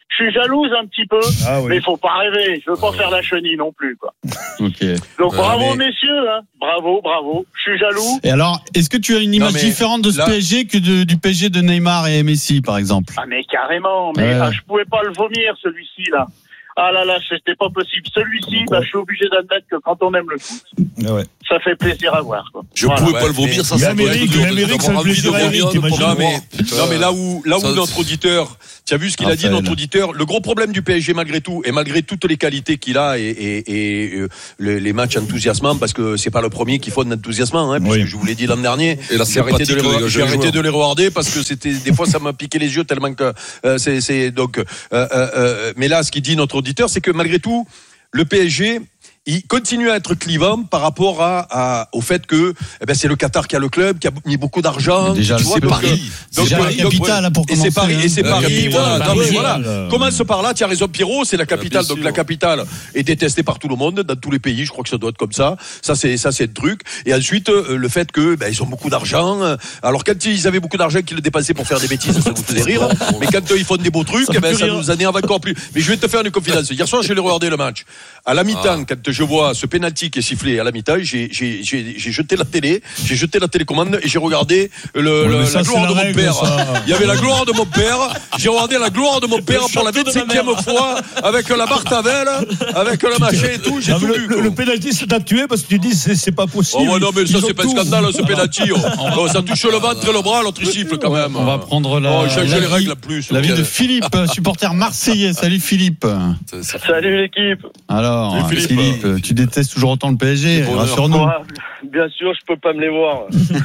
Je suis jalouse un petit peu, Ah oui. mais il faut pas rêver. Je veux pas faire la chenille non plus, quoi. Ok. Donc Ouais, bravo mais- messieurs, hein. Bravo, bravo. Je suis jaloux. Et alors, est-ce que tu as une image mais différente de ce là- P S G que de- du P S G de Neymar et Messi, par exemple? Ah mais carrément, mais Ouais. ah, je pouvais pas le vomir celui-ci là. Ah là là, c'était pas possible. Celui-ci, bah, je suis obligé d'admettre que quand on aime le foot, Ah ouais. ça fait plaisir à voir, quoi. Je Voilà. pouvais Ouais, pas le vomir, mais- ça, Même ça doit Eric, être dur même de- Eric, d'avoir ça le envie de plaisir à vomir, Eric, de t'imagines. pas Non mais, boire. Putain. non mais là où là où Ça- notre auditeur, tu as vu ce qu'il a dit Raphaël. notre auditeur, le gros problème du P S G malgré tout et malgré toutes les qualités qu'il a et, et, et euh, les, les matchs enthousiasmants parce que c'est pas le premier qui faut de l'enthousiasmant hein, puisque Oui. je vous l'ai dit l'an dernier. Et la j'ai arrêté de sympathie les, que re- dégagent j'ai les arrêté joueurs. de les regarder parce que c'était des fois ça m'a piqué les yeux tellement que euh, c'est c'est donc euh, euh, euh, mais là ce qu'il dit notre auditeur c'est que malgré tout le P S G il continue à être clivant par rapport à, à au fait que eh ben c'est le Qatar qui a le club qui a mis beaucoup d'argent. Mais déjà, tu vois, c'est donc, Paris. euh, Déjà la donc, capitale, ouais. hein, pour Et c'est commencer, Paris, hein. et c'est La Paris, capitale, voilà. Paris, Non, mais voilà. voilà. Commence par là, tu as raison Pierrot, c'est la capitale, bien donc sûr. la capitale est détestée par tout le monde, dans tous les pays, je crois que ça doit être comme ça. Ça c'est ça c'est le truc. Et ensuite euh, le fait que ben, ils ont beaucoup d'argent. euh, Alors quand ils avaient beaucoup d'argent qu'ils le dépensaient pour faire des bêtises, ça vous faisait rire. Mais quand euh, ils font des beaux trucs, Ça eh fait ben, plus ça rire. nous énerve encore plus. Mais je vais te faire une confidence. Hier soir, je l'ai regardé le match. À la mi-temps, Ah. quand je vois ce penalty qui est sifflé à la mi-temps, j'ai j'ai j'ai j'ai jeté la télé, j'ai jeté la télécommande et j'ai regardé le, Ouais, le- mais ça, la c'est gloire la de mon règle, père. ça. Il y avait la gloire de mon père. J'ai regardé la gloire de mon père Le pour la château de ma vingt-cinquième mère. fois avec la Martavel, avec le machin et tout. J'ai Non, tout mais vu. le, quoi. le pénalty, c'est à tuer parce que tu dis c'est, c'est pas possible. Oh ouais, non mais ça Ils ont c'est pas un tout. scandale ce penalty. oh. Oh, ça touche le ventre et le bras, l'autre il siffle quand même. On va prendre la, Oh, j'ai j'ai la les vie- règles plus. la vie de Philippe, supporter marseillais. Salut Philippe. C'est- c'est- Salut l'équipe. Alors, Salut, Philippe, Philippe. tu détestes toujours autant le P S G, bonheur. rassure-nous. Ouais, bien sûr, je peux pas me les voir.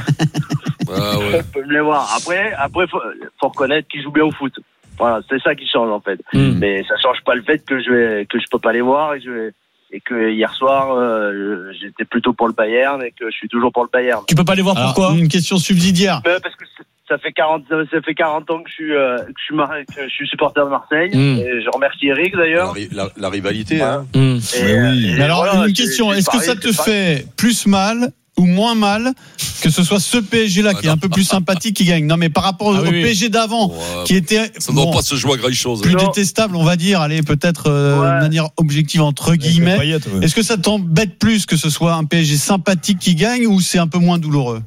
Ah ouais. Je peux me les voir. Après, après, faut, faut reconnaître qu'ils jouent bien au foot. Voilà, c'est ça qui change en fait. Mm. Mais ça change pas le fait que je vais, que je peux pas les voir et je vais, et que hier soir, euh, j'étais plutôt pour le Bayern et que je suis toujours pour le Bayern. Tu peux pas les voir Alors, pourquoi? une question subsidiaire. Mais parce que c'est- ça fait quarante, ça fait quarante ans que je suis, euh, que je suis, mar- que je suis supporter de Marseille. Mm. Et je remercie Eric La, d'ailleurs. ri- la- la rivalité. Hein. Mm. Et, Mais euh, oui. et Mais alors, voilà, une c'est- question, c'est est-ce que pareil, ça te c'est pareil. fait plus mal ou moins mal que ce soit ce P S G là qui est un peu plus sympathique qui gagne? Non, mais par rapport au, Ah oui, au oui. P S G d'avant, Ouais, qui était Ça ne doit bon, pas se jouer à grand chose. plus Non. détestable, on va dire, allez, peut-être euh, Ouais. de manière objective entre Avec les guillemets. paillettes, ouais. Est-ce que ça t'embête plus que ce soit un P S G sympathique qui gagne ou c'est un peu moins douloureux?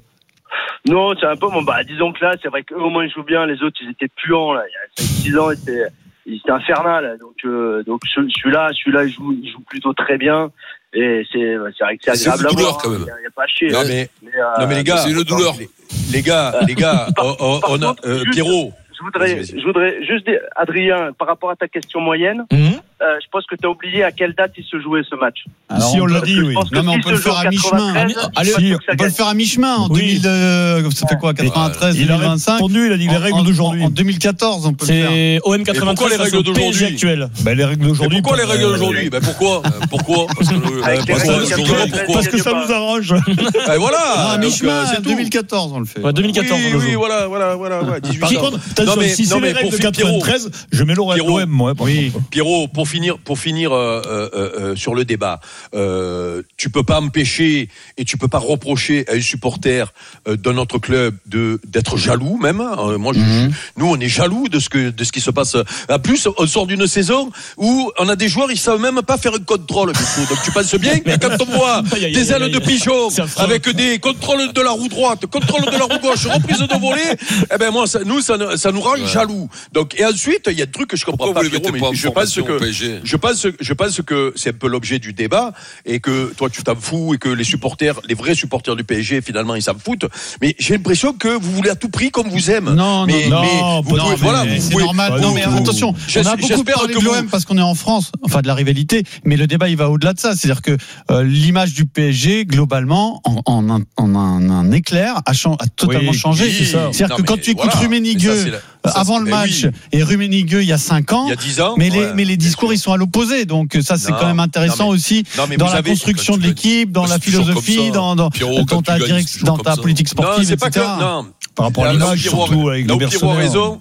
Non, c'est un peu, bon, bah, disons que là, c'est vrai qu'eux, au moins, ils jouent bien. Les autres, ils étaient puants, là. Il y a cinq six ans, ils étaient, ils étaient infernal. Donc, euh, donc, ce- celui-là, celui-là, il joue, il joue plutôt très bien. Et c'est, c'est vrai que c'est C'est agréable une à douleur, voir. quand hein. même. Il n'y a, il y a pas à chier. Non hein. mais, Mais, euh, non mais les gars, c'est une douleur. Les, les gars, les gars, on, on- par on a contre, euh, juste- Pierrot. Je voudrais, Vas-y, vas-y. je voudrais juste dire, Adrien, par rapport à ta question moyenne, Mhm. euh, je pense que tu as oublié à quelle date il se jouait ce match. Alors, Si on l'a Parce dit, que je oui. pense que Non, mais on s'il peut le se joue faire en à mi-chemin. quatre-vingt-treize, Allez, je suis pas sûr que ça on peut le gagne. faire à mi-chemin en Oui. deux mille, euh, ça fait quoi, quatre-vingt-treize, Il a deux mille vingt-cinq. répondu, il a dit les En- règles en- d'aujourd'hui. En deux mille quatorze, on peut le faire. C'est O M pourquoi quatre-vingt-treize les face règles au P S G d'aujourd'hui actuel. Ben, les règles Mais d'aujourd'hui. pourquoi les pour- règles euh, d'aujourd'hui Ben pourquoi Euh, Pourquoi Parce que, euh, Avec les pourquoi règles Justement, quatre-vingt-treize, pourquoi Parce que ça pas. nous arrange. Ben voilà. Non, à donc, mi-chemin, euh, c'est tout. deux mille quatorze, on le fait. Ouais, deux mille quatorze, Oui, on le oui, joue. voilà, voilà, voilà. ouais, dix-huit Par ans. contre, attention, Non, mais- si non, c'est mais les règles pour de fi- Pierrot, quatre-vingt-treize, je mets l'O Pierrot. M, moi. par Oui. contre. Pierrot, pour finir, pour finir euh, euh, euh, sur le débat, euh, tu peux pas empêcher et tu peux pas reprocher à un supporter euh, de notre club de d'être jaloux même. Euh, moi, je, Mhm. nous, on est jaloux de ce que de ce qui se passe. En plus, on sort d'une saison où on a des joueurs, ils savent même pas faire un contrôle. du coup. Donc, tu penses bien que quand on voit Aïe, aïe, des aïe, ailes de aïe. pigeon C'est affreux. avec des contrôles de la roue droite, contrôle de la roue gauche, reprise de volée, eh ben moi, ça, nous, ça, nous- ça nous rend Ouais. jaloux. Donc, et ensuite, il y a des trucs que je comprends Pourquoi pas. vous les mettez Pierrot, pas en mais je pense formation au P que S G? je pense, je pense que c'est un peu l'objet du débat et que toi tu t'en fous et que les supporters, les vrais supporters du P S G, finalement ils s'en foutent. Mais j'ai l'impression que vous voulez à tout prix comme vous aime. Non, mais, non, mais non, vous pas pouvez, du voilà, tout. vous c'est pouvez- normal. pas Non, du mais tout. attention, on J'es- a beaucoup j'espère parlé que de vous- l'O M parce qu'on est en France, enfin de la rivalité, mais le débat il va au-delà de ça. C'est-à-dire que euh, l'image du P S G, globalement, en, en, un, en un, un éclair, a, chan- a totalement Oui, changé. oui, C'est-à-dire non, que quand mais tu écoutes voilà. Rummenigge Mais ça, c'est la- ça, avant c'est- le mais match oui. et Rummenigge il y a cinq ans, Il y a dix ans. mais les, ouais, mais les bien discours sûr. ils sont à l'opposé. Donc ça c'est Non, quand même intéressant non, mais- aussi non, mais dans vous la avez- construction de quand tu l'équipe, dans Bah, la c'est toujours comme philosophie, ça. dans, dans, Pierrot, dans quand ta, tu gagnes, direct- c'est toujours dans ta comme ça. politique Non, sportive, c'est pas et cetera. que non. Par rapport à Là où l'image, Pierrot- surtout avec là le où Pierrot a Bercener. raison,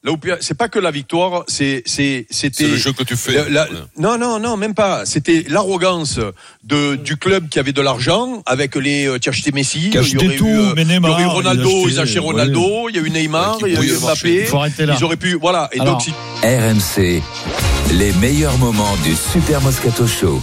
Là où c'est pas que la victoire, c'est c'est c'était c'est le jeu que tu fais. La, la, non non non, même pas. C'était l'arrogance de du club qui avait de l'argent avec les euh, tu as acheté Messi, qui il y aurait tout, eu, euh, mais Neymar, il y aurait eu Ronaldo, il ils achetaient Ronaldo, ouais. Il y a eu Neymar, ouais, il y a eu Mbappé. Ils auraient pu voilà et Alors, donc si... R M C, les meilleurs moments du Super Moscato Show.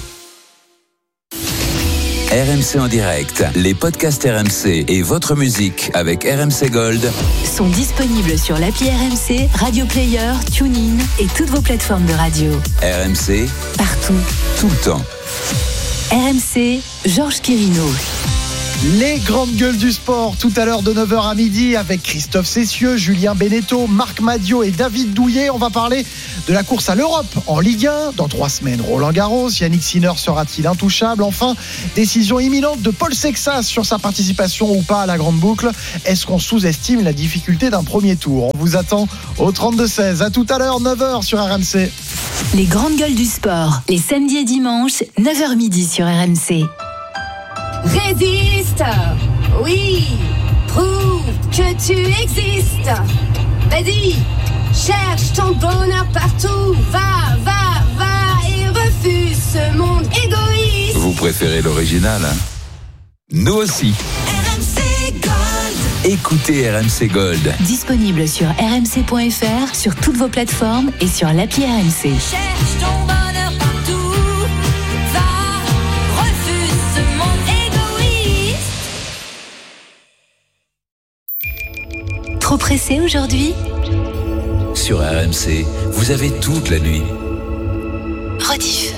R M C en direct, les podcasts R M C et votre musique avec R M C Gold sont disponibles sur l'appli R M C, Radio Player, TuneIn et toutes vos plateformes de radio. R M C, partout, tout le temps. R M C, Georges Quirino. Les grandes gueules du sport, tout à l'heure de neuf heures à midi avec Christophe Cessieux, Julien Beneteau, Marc Madiot et David Douillet. On va parler de la course à l'Europe en Ligue un. Dans trois semaines, Roland Garros. Yannick Sinner sera-t-il intouchable? Enfin, décision imminente de Paul Sexas sur sa participation ou pas à la grande boucle. Est-ce qu'on sous-estime la difficulté d'un premier tour? On vous attend au trente-deux seize. À tout à l'heure, neuf heures sur R M C. Les grandes gueules du sport, les samedis et dimanches, neuf heures midi sur R M C. Résiste, oui, prouve que tu existes. Vas-y, cherche ton bonheur partout. Va, va, va et refuse ce monde égoïste. Vous préférez l'original, hein? Nous aussi. R M C Gold. Écoutez R M C Gold. Disponible sur r m c point f r, sur toutes vos plateformes et sur l'appli R M C. Cherche ton bonheur partout. Va, refuse ce monde égoïste. Trop pressé aujourd'hui? Sur R M C, vous avez toute la nuit. Rediff.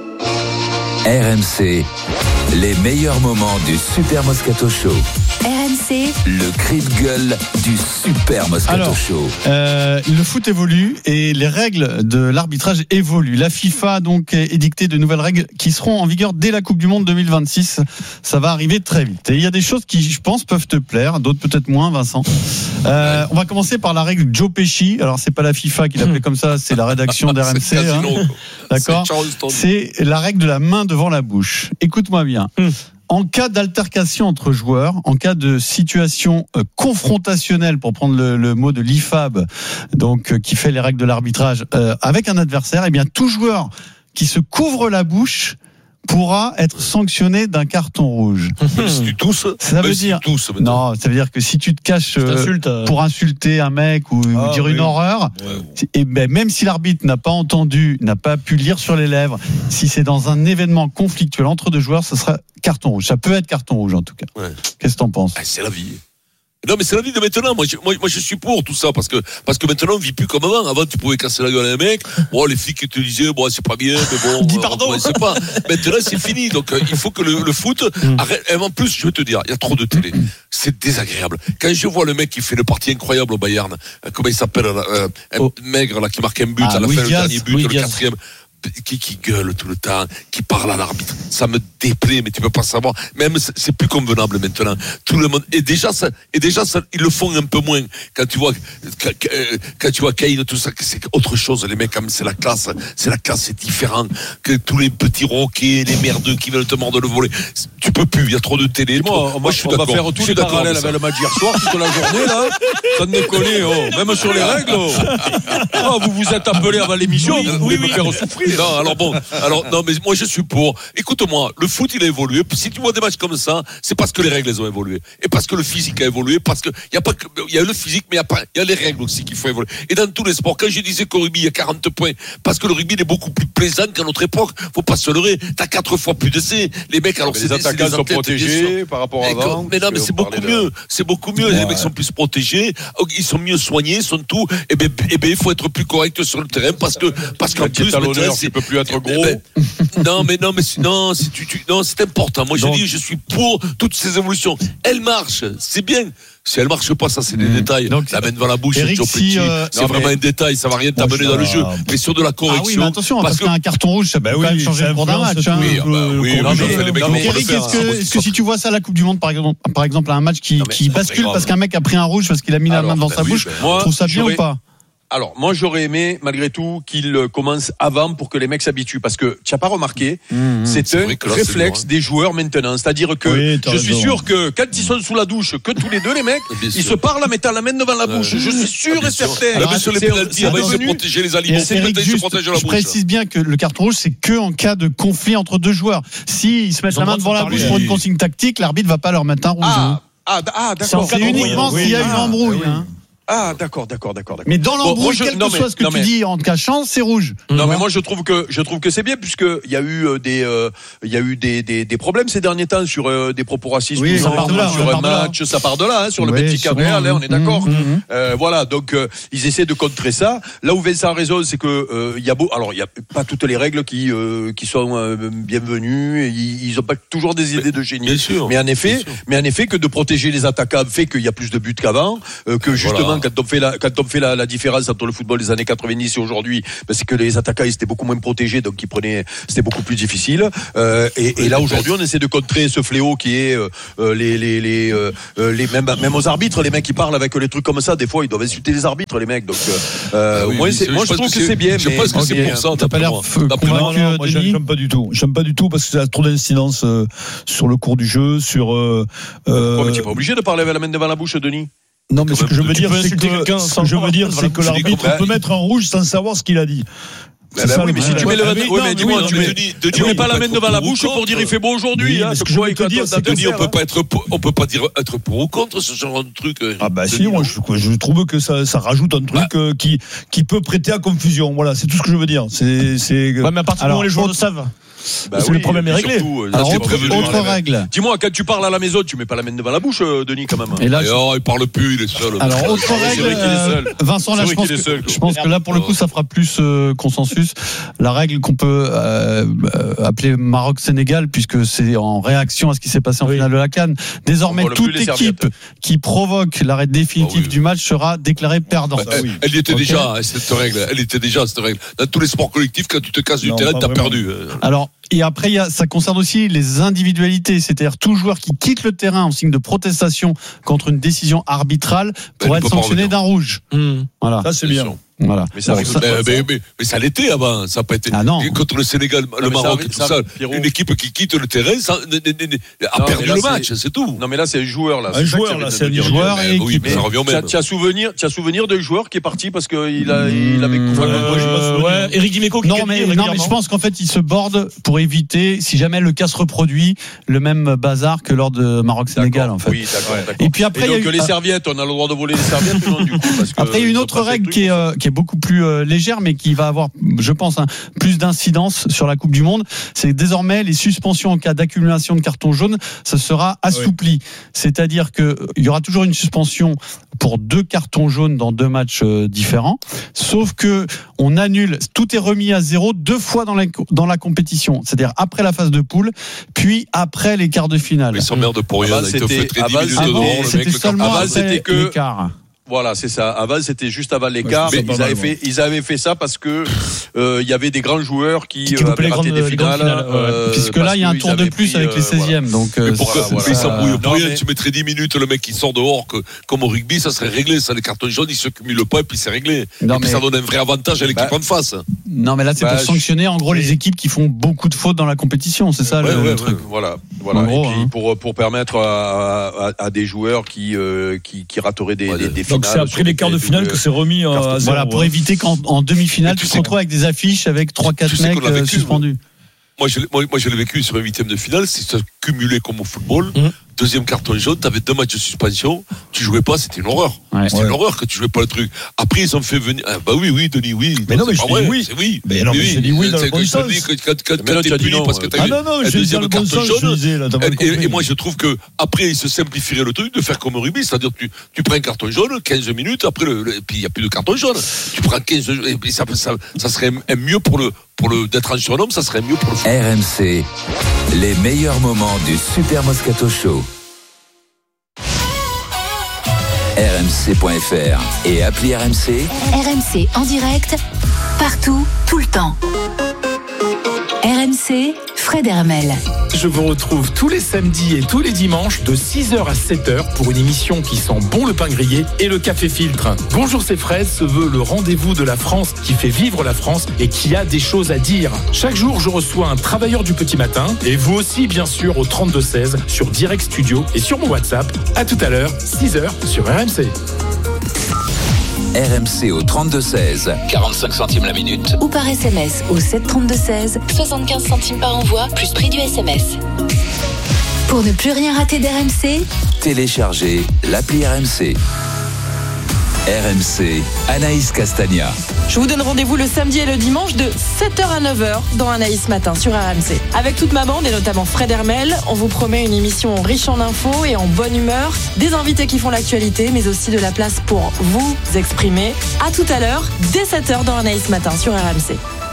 R M C, les meilleurs moments du Super Moscato Show. R M C, le cri de gueule du Super Moscato Alors, Show. Euh, le foot évolue et les règles de l'arbitrage évoluent. La FIFA a donc édicté de nouvelles règles qui seront en vigueur dès la Coupe du Monde deux mille vingt-six. Ça va arriver très vite. Et il y a des choses qui, je pense, peuvent te plaire, d'autres peut-être moins, Vincent. Euh, on va commencer par la règle Joe Pesci. Alors, c'est pas la FIFA qui l'appelait comme ça, c'est la rédaction d'R M C. Hein. D'accord. C'est la règle de la main devant la bouche. Écoute-moi bien. Hum. En cas d'altercation entre joueurs, en cas de situation euh, confrontationnelle, pour prendre le, le mot de l'I F A B, donc euh, qui fait les règles de l'arbitrage, euh, avec un adversaire, eh bien tout joueur qui se couvre la bouche pourra être sanctionné d'un carton rouge. Même si tu tousses, ça veut si dire tu tousses, non, ça veut dire que si tu te caches euh, pour insulter un mec ou, ah, ou dire oui. une horreur, ouais. Et ben même si l'arbitre n'a pas entendu, n'a pas pu lire sur les lèvres, si c'est dans un événement conflictuel entre deux joueurs, ce sera carton rouge. Ça peut être carton rouge en tout cas. Ouais. Qu'est-ce que t'en penses? Ah, c'est la vie. Non, mais c'est la vie de maintenant. Moi je, moi, moi, je suis pour tout ça parce que, parce que maintenant, on vit plus comme avant. Avant, tu pouvais casser la gueule à un mec. Bon, les filles qui te disaient, bon, c'est pas bien, mais bon. Dis pardon. On, c'est pas. Maintenant, c'est fini. Donc, euh, il faut que le, le foot arrête. Et en plus, je veux te dire, il y a trop de télé. C'est désagréable. Quand je vois le mec qui fait le parti incroyable au Bayern, euh, comment il s'appelle, euh, un oh. maigre, là, qui marque un but ah, à la fin, le dernier but, le quatrième. Qui, qui gueule tout le temps, qui parle à l'arbitre, ça me déplaît, mais tu peux pas savoir. Même c'est plus convenable maintenant. Tout le monde et déjà ça, et déjà ça, ils le font un peu moins. Quand tu vois, quand, quand tu vois Kane, tout ça, c'est autre chose. Les mecs, c'est la classe, c'est la classe, c'est différent que tous les petits roquets, les merdeux qui veulent te mordre le volet. Tu peux plus, il y a trop de télé. Moi, moi, moi, je suis on va faire tous les parallèles avec le match hier soir, toute la journée là. Ça ne déconne, oh. Même sur les règles. Oh. Oh, vous vous êtes appelé avant l'émission, oui, vous oui, voulez oui. me faire souffrir. Non, alors bon, alors non, mais moi je suis pour. Écoute-moi, le foot il a évolué. Si tu vois des matchs comme ça, c'est parce que les règles elles ont évolué et parce que le physique a évolué, parce que il y a pas que il y a le physique, mais il y a pas il y a les règles aussi qu'il faut évoluer. Et dans tous les sports, quand je disais qu'au rugby il y a quarante points, parce que le rugby il est beaucoup plus plaisant qu'à notre époque. Faut pas se leurrer. T'as quatre fois plus de C. Les mecs alors mais c'est les attaquants sont protégés par rapport à avant. Mais non, mais c'est beaucoup de... mieux. C'est beaucoup mieux. Ouais. Les mecs sont plus protégés, ils sont mieux soignés, sont tout. Et ben, et ben il faut être plus correct sur le terrain parce que parce qu'en plus tu peux plus être gros. Ben, non mais non mais non si tu, tu non c'est important. Moi je Donc, dis je suis pour toutes ces évolutions. Elles marchent, c'est bien. Si elle marche pas, ça c'est des mmh. détails. Donc, la main devant la bouche, Eric, c'est, si, euh, c'est non, vraiment mais... un détail, ça va rien t'amener dans le jeu. Mais sur de la correction. Ah oui, mais attention, parce, parce qu'un carton rouge, ça peut bah quand oui, même changer le cours d'un match. Hein. Oui, bah, oui, oui, oui, les mecs donc, Eric, est-ce que, est-ce que si tu vois ça à la Coupe du Monde, par exemple, par exemple, un match qui, non, qui bascule parce qu'un mec a pris un rouge parce qu'il a mis la main devant sa bouche, tu trouves ça bien ou pas? Alors, moi, j'aurais aimé, malgré tout, qu'il commence avant pour que les mecs s'habituent. Parce que, tu n'as pas remarqué, mmh, c'est, c'est un là, réflexe c'est des joueurs maintenant. C'est-à-dire que oui, je suis sûr que quand ils sont sous la douche, que tous les deux, les mecs, ils sûr. se parlent en mettant la main devant la bouche. Euh, je suis sûr et certain. Alors, même sur les pénaltys, on va se protéger les aliments. C'est Eric, juste, se protéger la bouche. Je précise bien que le carton rouge, c'est que en cas de conflit entre deux joueurs. S'ils se mettent ils la main devant la bouche pour une consigne tactique, l'arbitre ne va pas leur mettre un rouge. Ah, ah, ah d'accord. C'est uniquement s'il y a une embrouille. Ah d'accord, d'accord, d'accord, d'accord. Mais dans l'embrouille, bon, quel que mais, soit ce que tu mais, dis en te cachant, c'est rouge. Non, mmh. mais moi je trouve que je trouve que c'est bien puisque il y a eu euh, des euh, il y a eu des, des des problèmes ces derniers temps sur euh, des propos racistes oui, ça part de là, sur un match, ça part de là, hein, sur oui, le petit carré, là on est d'accord. Mmh, mmh. Euh, voilà, donc euh, ils essaient de contrer ça. Là où Vincent a raison, c'est que euh, il y a beau, alors il y a pas toutes les règles qui euh, qui sont euh, bienvenues. Ils, ils ont pas toujours des idées de génie. Bien sûr, mais en effet, bien sûr. mais en effet que de protéger les attaquants fait qu'il y a plus de buts qu'avant, euh, que justement voilà. quand on fait la quand on fait la, la différence entre le football des années quatre-vingt-dix et aujourd'hui, ben c'est que les attaquants ils étaient beaucoup moins protégés, donc ils prenaient, c'était beaucoup plus difficile. Euh, et, et là aujourd'hui, on essaie de contrer ce fléau qui est euh, les les les euh, les même même aux arbitres, les mecs qui parlent avec les trucs comme ça, des fois ils doivent insulter les arbitres, les mecs. Donc euh, ah oui, moi, c'est, moi je, je trouve que c'est, c'est bien. Je mais pense que c'est pour ça. T'as pas l'air convaincu. Moi j'aime pas du tout. J'aime pas du tout parce que ça a trop d'incidence euh, sur le cours du jeu, sur. Euh, euh, mais t'es pas obligé de parler avec la main devant la bouche, Denis. Non, mais ce que je veux dire, c'est que, ce que je veux dire, c'est que l'arbitre peut mettre un rouge sans savoir ce qu'il a dit. Bah bah oui, mais si tu mets le oui, mais dis-moi, tu mets, tu mets pas la main devant la bouche pour dire il fait beau aujourd'hui. Ce que je veux te dire, c'est que Denis, on peut pas être, on peut pas dire être pour ou contre ce genre de truc. Ah bah si, moi je trouve que ça, ça rajoute un truc qui, qui peut prêter à confusion. Voilà, c'est tout ce que je veux dire. C'est, c'est. Ouais, mais à partir du moment où les joueurs le savent. Bah c'est oui, le problème est réglé. Surtout, alors, autre, autre règle. Dis-moi, quand tu parles à la maison, tu mets pas la main devant la bouche, Denis, quand même. Et là, et oh, il parle plus, il est seul. Alors, autre règle. C'est vrai qu'il est seul. Vincent, là, je pense, que, seul, je pense que là, pour le coup, ça fera plus euh, consensus. La règle qu'on peut euh, appeler Maroc-Sénégal, puisque c'est en réaction à ce qui s'est passé en oui. finale de la CAN. Désormais, toute équipe qui provoque l'arrêt définitif oh, oui. du match sera déclarée perdante. Bah, elle, elle y était okay. déjà, cette règle. Elle était déjà, cette règle. Dans tous les sports collectifs, quand tu te casses du terrain, t'as perdu. Alors, et après, il y a, ça concerne aussi les individualités, c'est-à-dire tout joueur qui quitte le terrain en signe de protestation contre une décision arbitrale pourrait être sanctionné d'un rouge. Mmh. Voilà. Ça, c'est bien. Voilà. Mais ça, bon, ça, mais, mais, mais, mais ça l'était avant, ça n'a pas été. Ah non. Contre le Sénégal, non, le Maroc, ça, tout ça, ça une équipe qui quitte le terrain ça, n- n- n- a non, perdu là, le match, c'est... c'est tout. Non, mais là, c'est un joueur, là. Un joueur, là, c'est un joueur et oui, mais ça revient au même. Tu as souvenir, tu as souvenir d'un joueur qui est parti parce qu'il a, il avait couvert le ouais, Eric Dimeco qui non, mais, non, mais je pense qu'en fait, il se borde pour éviter, si jamais le cas se reproduit, le même bazar que lors de Maroc-Sénégal, en fait. Oui, d'accord, d'accord. Et puis après, donc, les serviettes, on a le droit de voler les serviettes, du coup. Après, il y a une autre règle qui est beaucoup plus légère, mais qui va avoir, je pense, hein, plus d'incidence sur la Coupe du Monde. C'est désormais les suspensions en cas d'accumulation de cartons jaunes, ça sera assoupli. Oui. C'est-à-dire que il y aura toujours une suspension pour deux cartons jaunes dans deux matchs euh, différents, sauf que on annule, tout est remis à zéro deux fois dans la dans la compétition. C'est-à-dire après la phase de poule, puis après les quarts de finale. Mais ils s'emmerdent pour rien. Ils te fait très dix minutes devant. C'était seulement après l'écart. Voilà, c'est ça. Avant, c'était juste avant l'écart. Ouais, ils avaient fait, ils avaient fait ça parce que euh, il y avait des grands joueurs qui, qui euh, avaient raté des finales. finales euh, Puisque là, il y a un tour de plus pris, avec les seizièmes. Voilà. Donc, euh, pourquoi voilà, voilà. Ils s'embrouillent pour rien. Tu mettrais dix minutes, le mec qui sort dehors, que, comme au rugby, ça serait réglé. Ça, les cartons jaunes, ils se cumulent pas et puis c'est réglé. Non, et puis mais... ça donne un vrai avantage à l'équipe bah, en face. Non, mais là, c'est bah, pour sanctionner en gros les équipes qui font beaucoup de fautes dans la compétition. C'est ça le truc. Voilà, voilà. Et puis pour pour permettre à des joueurs qui qui rateraient des finales. Donc c'est après les quarts de finale que c'est remis à zéro. Voilà, pour éviter qu'en en demi-finale, tu te retrouves avec des affiches avec trois quatre mecs euh, suspendus. Moi je, moi, moi, je l'ai vécu sur un huitième de finale, c'est ça cumulé comme au football. Mmh. Deuxième carton jaune, t'avais deux matchs de suspension, tu jouais pas, c'était une horreur. Ouais, c'était ouais. une horreur que tu jouais pas le truc. Après, ils ont fait venir. Ah, bah oui, oui, Denis, oui. Mais non, mais je dis oui. C'est oui. Mais non, mais je dis oui dans le bon sens. Quand, quand, quand t'es puni parce que t'as eu un deuxième carton jaune. Et moi, je trouve que après, ils se simplifieraient le truc de faire comme au rugby, c'est-à-dire que tu, tu prends un carton jaune, quinze minutes, après, le, le, et puis il n'y a plus de carton jaune. Tu prends quinze, et puis ça, ça, ça serait mieux pour le, pour le, d'être un surhomme, ça serait mieux pour le foot. R M C, les meilleurs moments du Super Moscato Show. R M C point F R et appli R M C. R M C en direct, partout, tout le temps. R M C Fred Hermel. Je vous retrouve tous les samedis et tous les dimanches de six heures à sept heures pour une émission qui sent bon le pain grillé et le café filtre. Bonjour, c'est Fred se veut le rendez-vous de la France qui fait vivre la France et qui a des choses à dire. Chaque jour, je reçois un travailleur du petit matin et vous aussi, bien sûr, au trente-deux seize sur Direct Studio et sur mon WhatsApp. À tout à l'heure, six heures sur R M C. R M C au trente-deux seize, quarante-cinq centimes la minute. Ou par S M S au sept trente-deux seize, soixante-quinze centimes par envoi, plus prix du S M S. Pour ne plus rien rater d'R M C, Téléchargez l'appli R M C. R M C, Anaïs Castagna. Je vous donne rendez-vous le samedi et le dimanche de sept heures à neuf heures dans Anaïs Matin sur R M C. Avec toute ma bande et notamment Fred Hermel, on vous promet une émission riche en infos et en bonne humeur, des invités qui font l'actualité, mais aussi de la place pour vous exprimer. À tout à l'heure, dès sept heures dans Anaïs Matin sur R M C.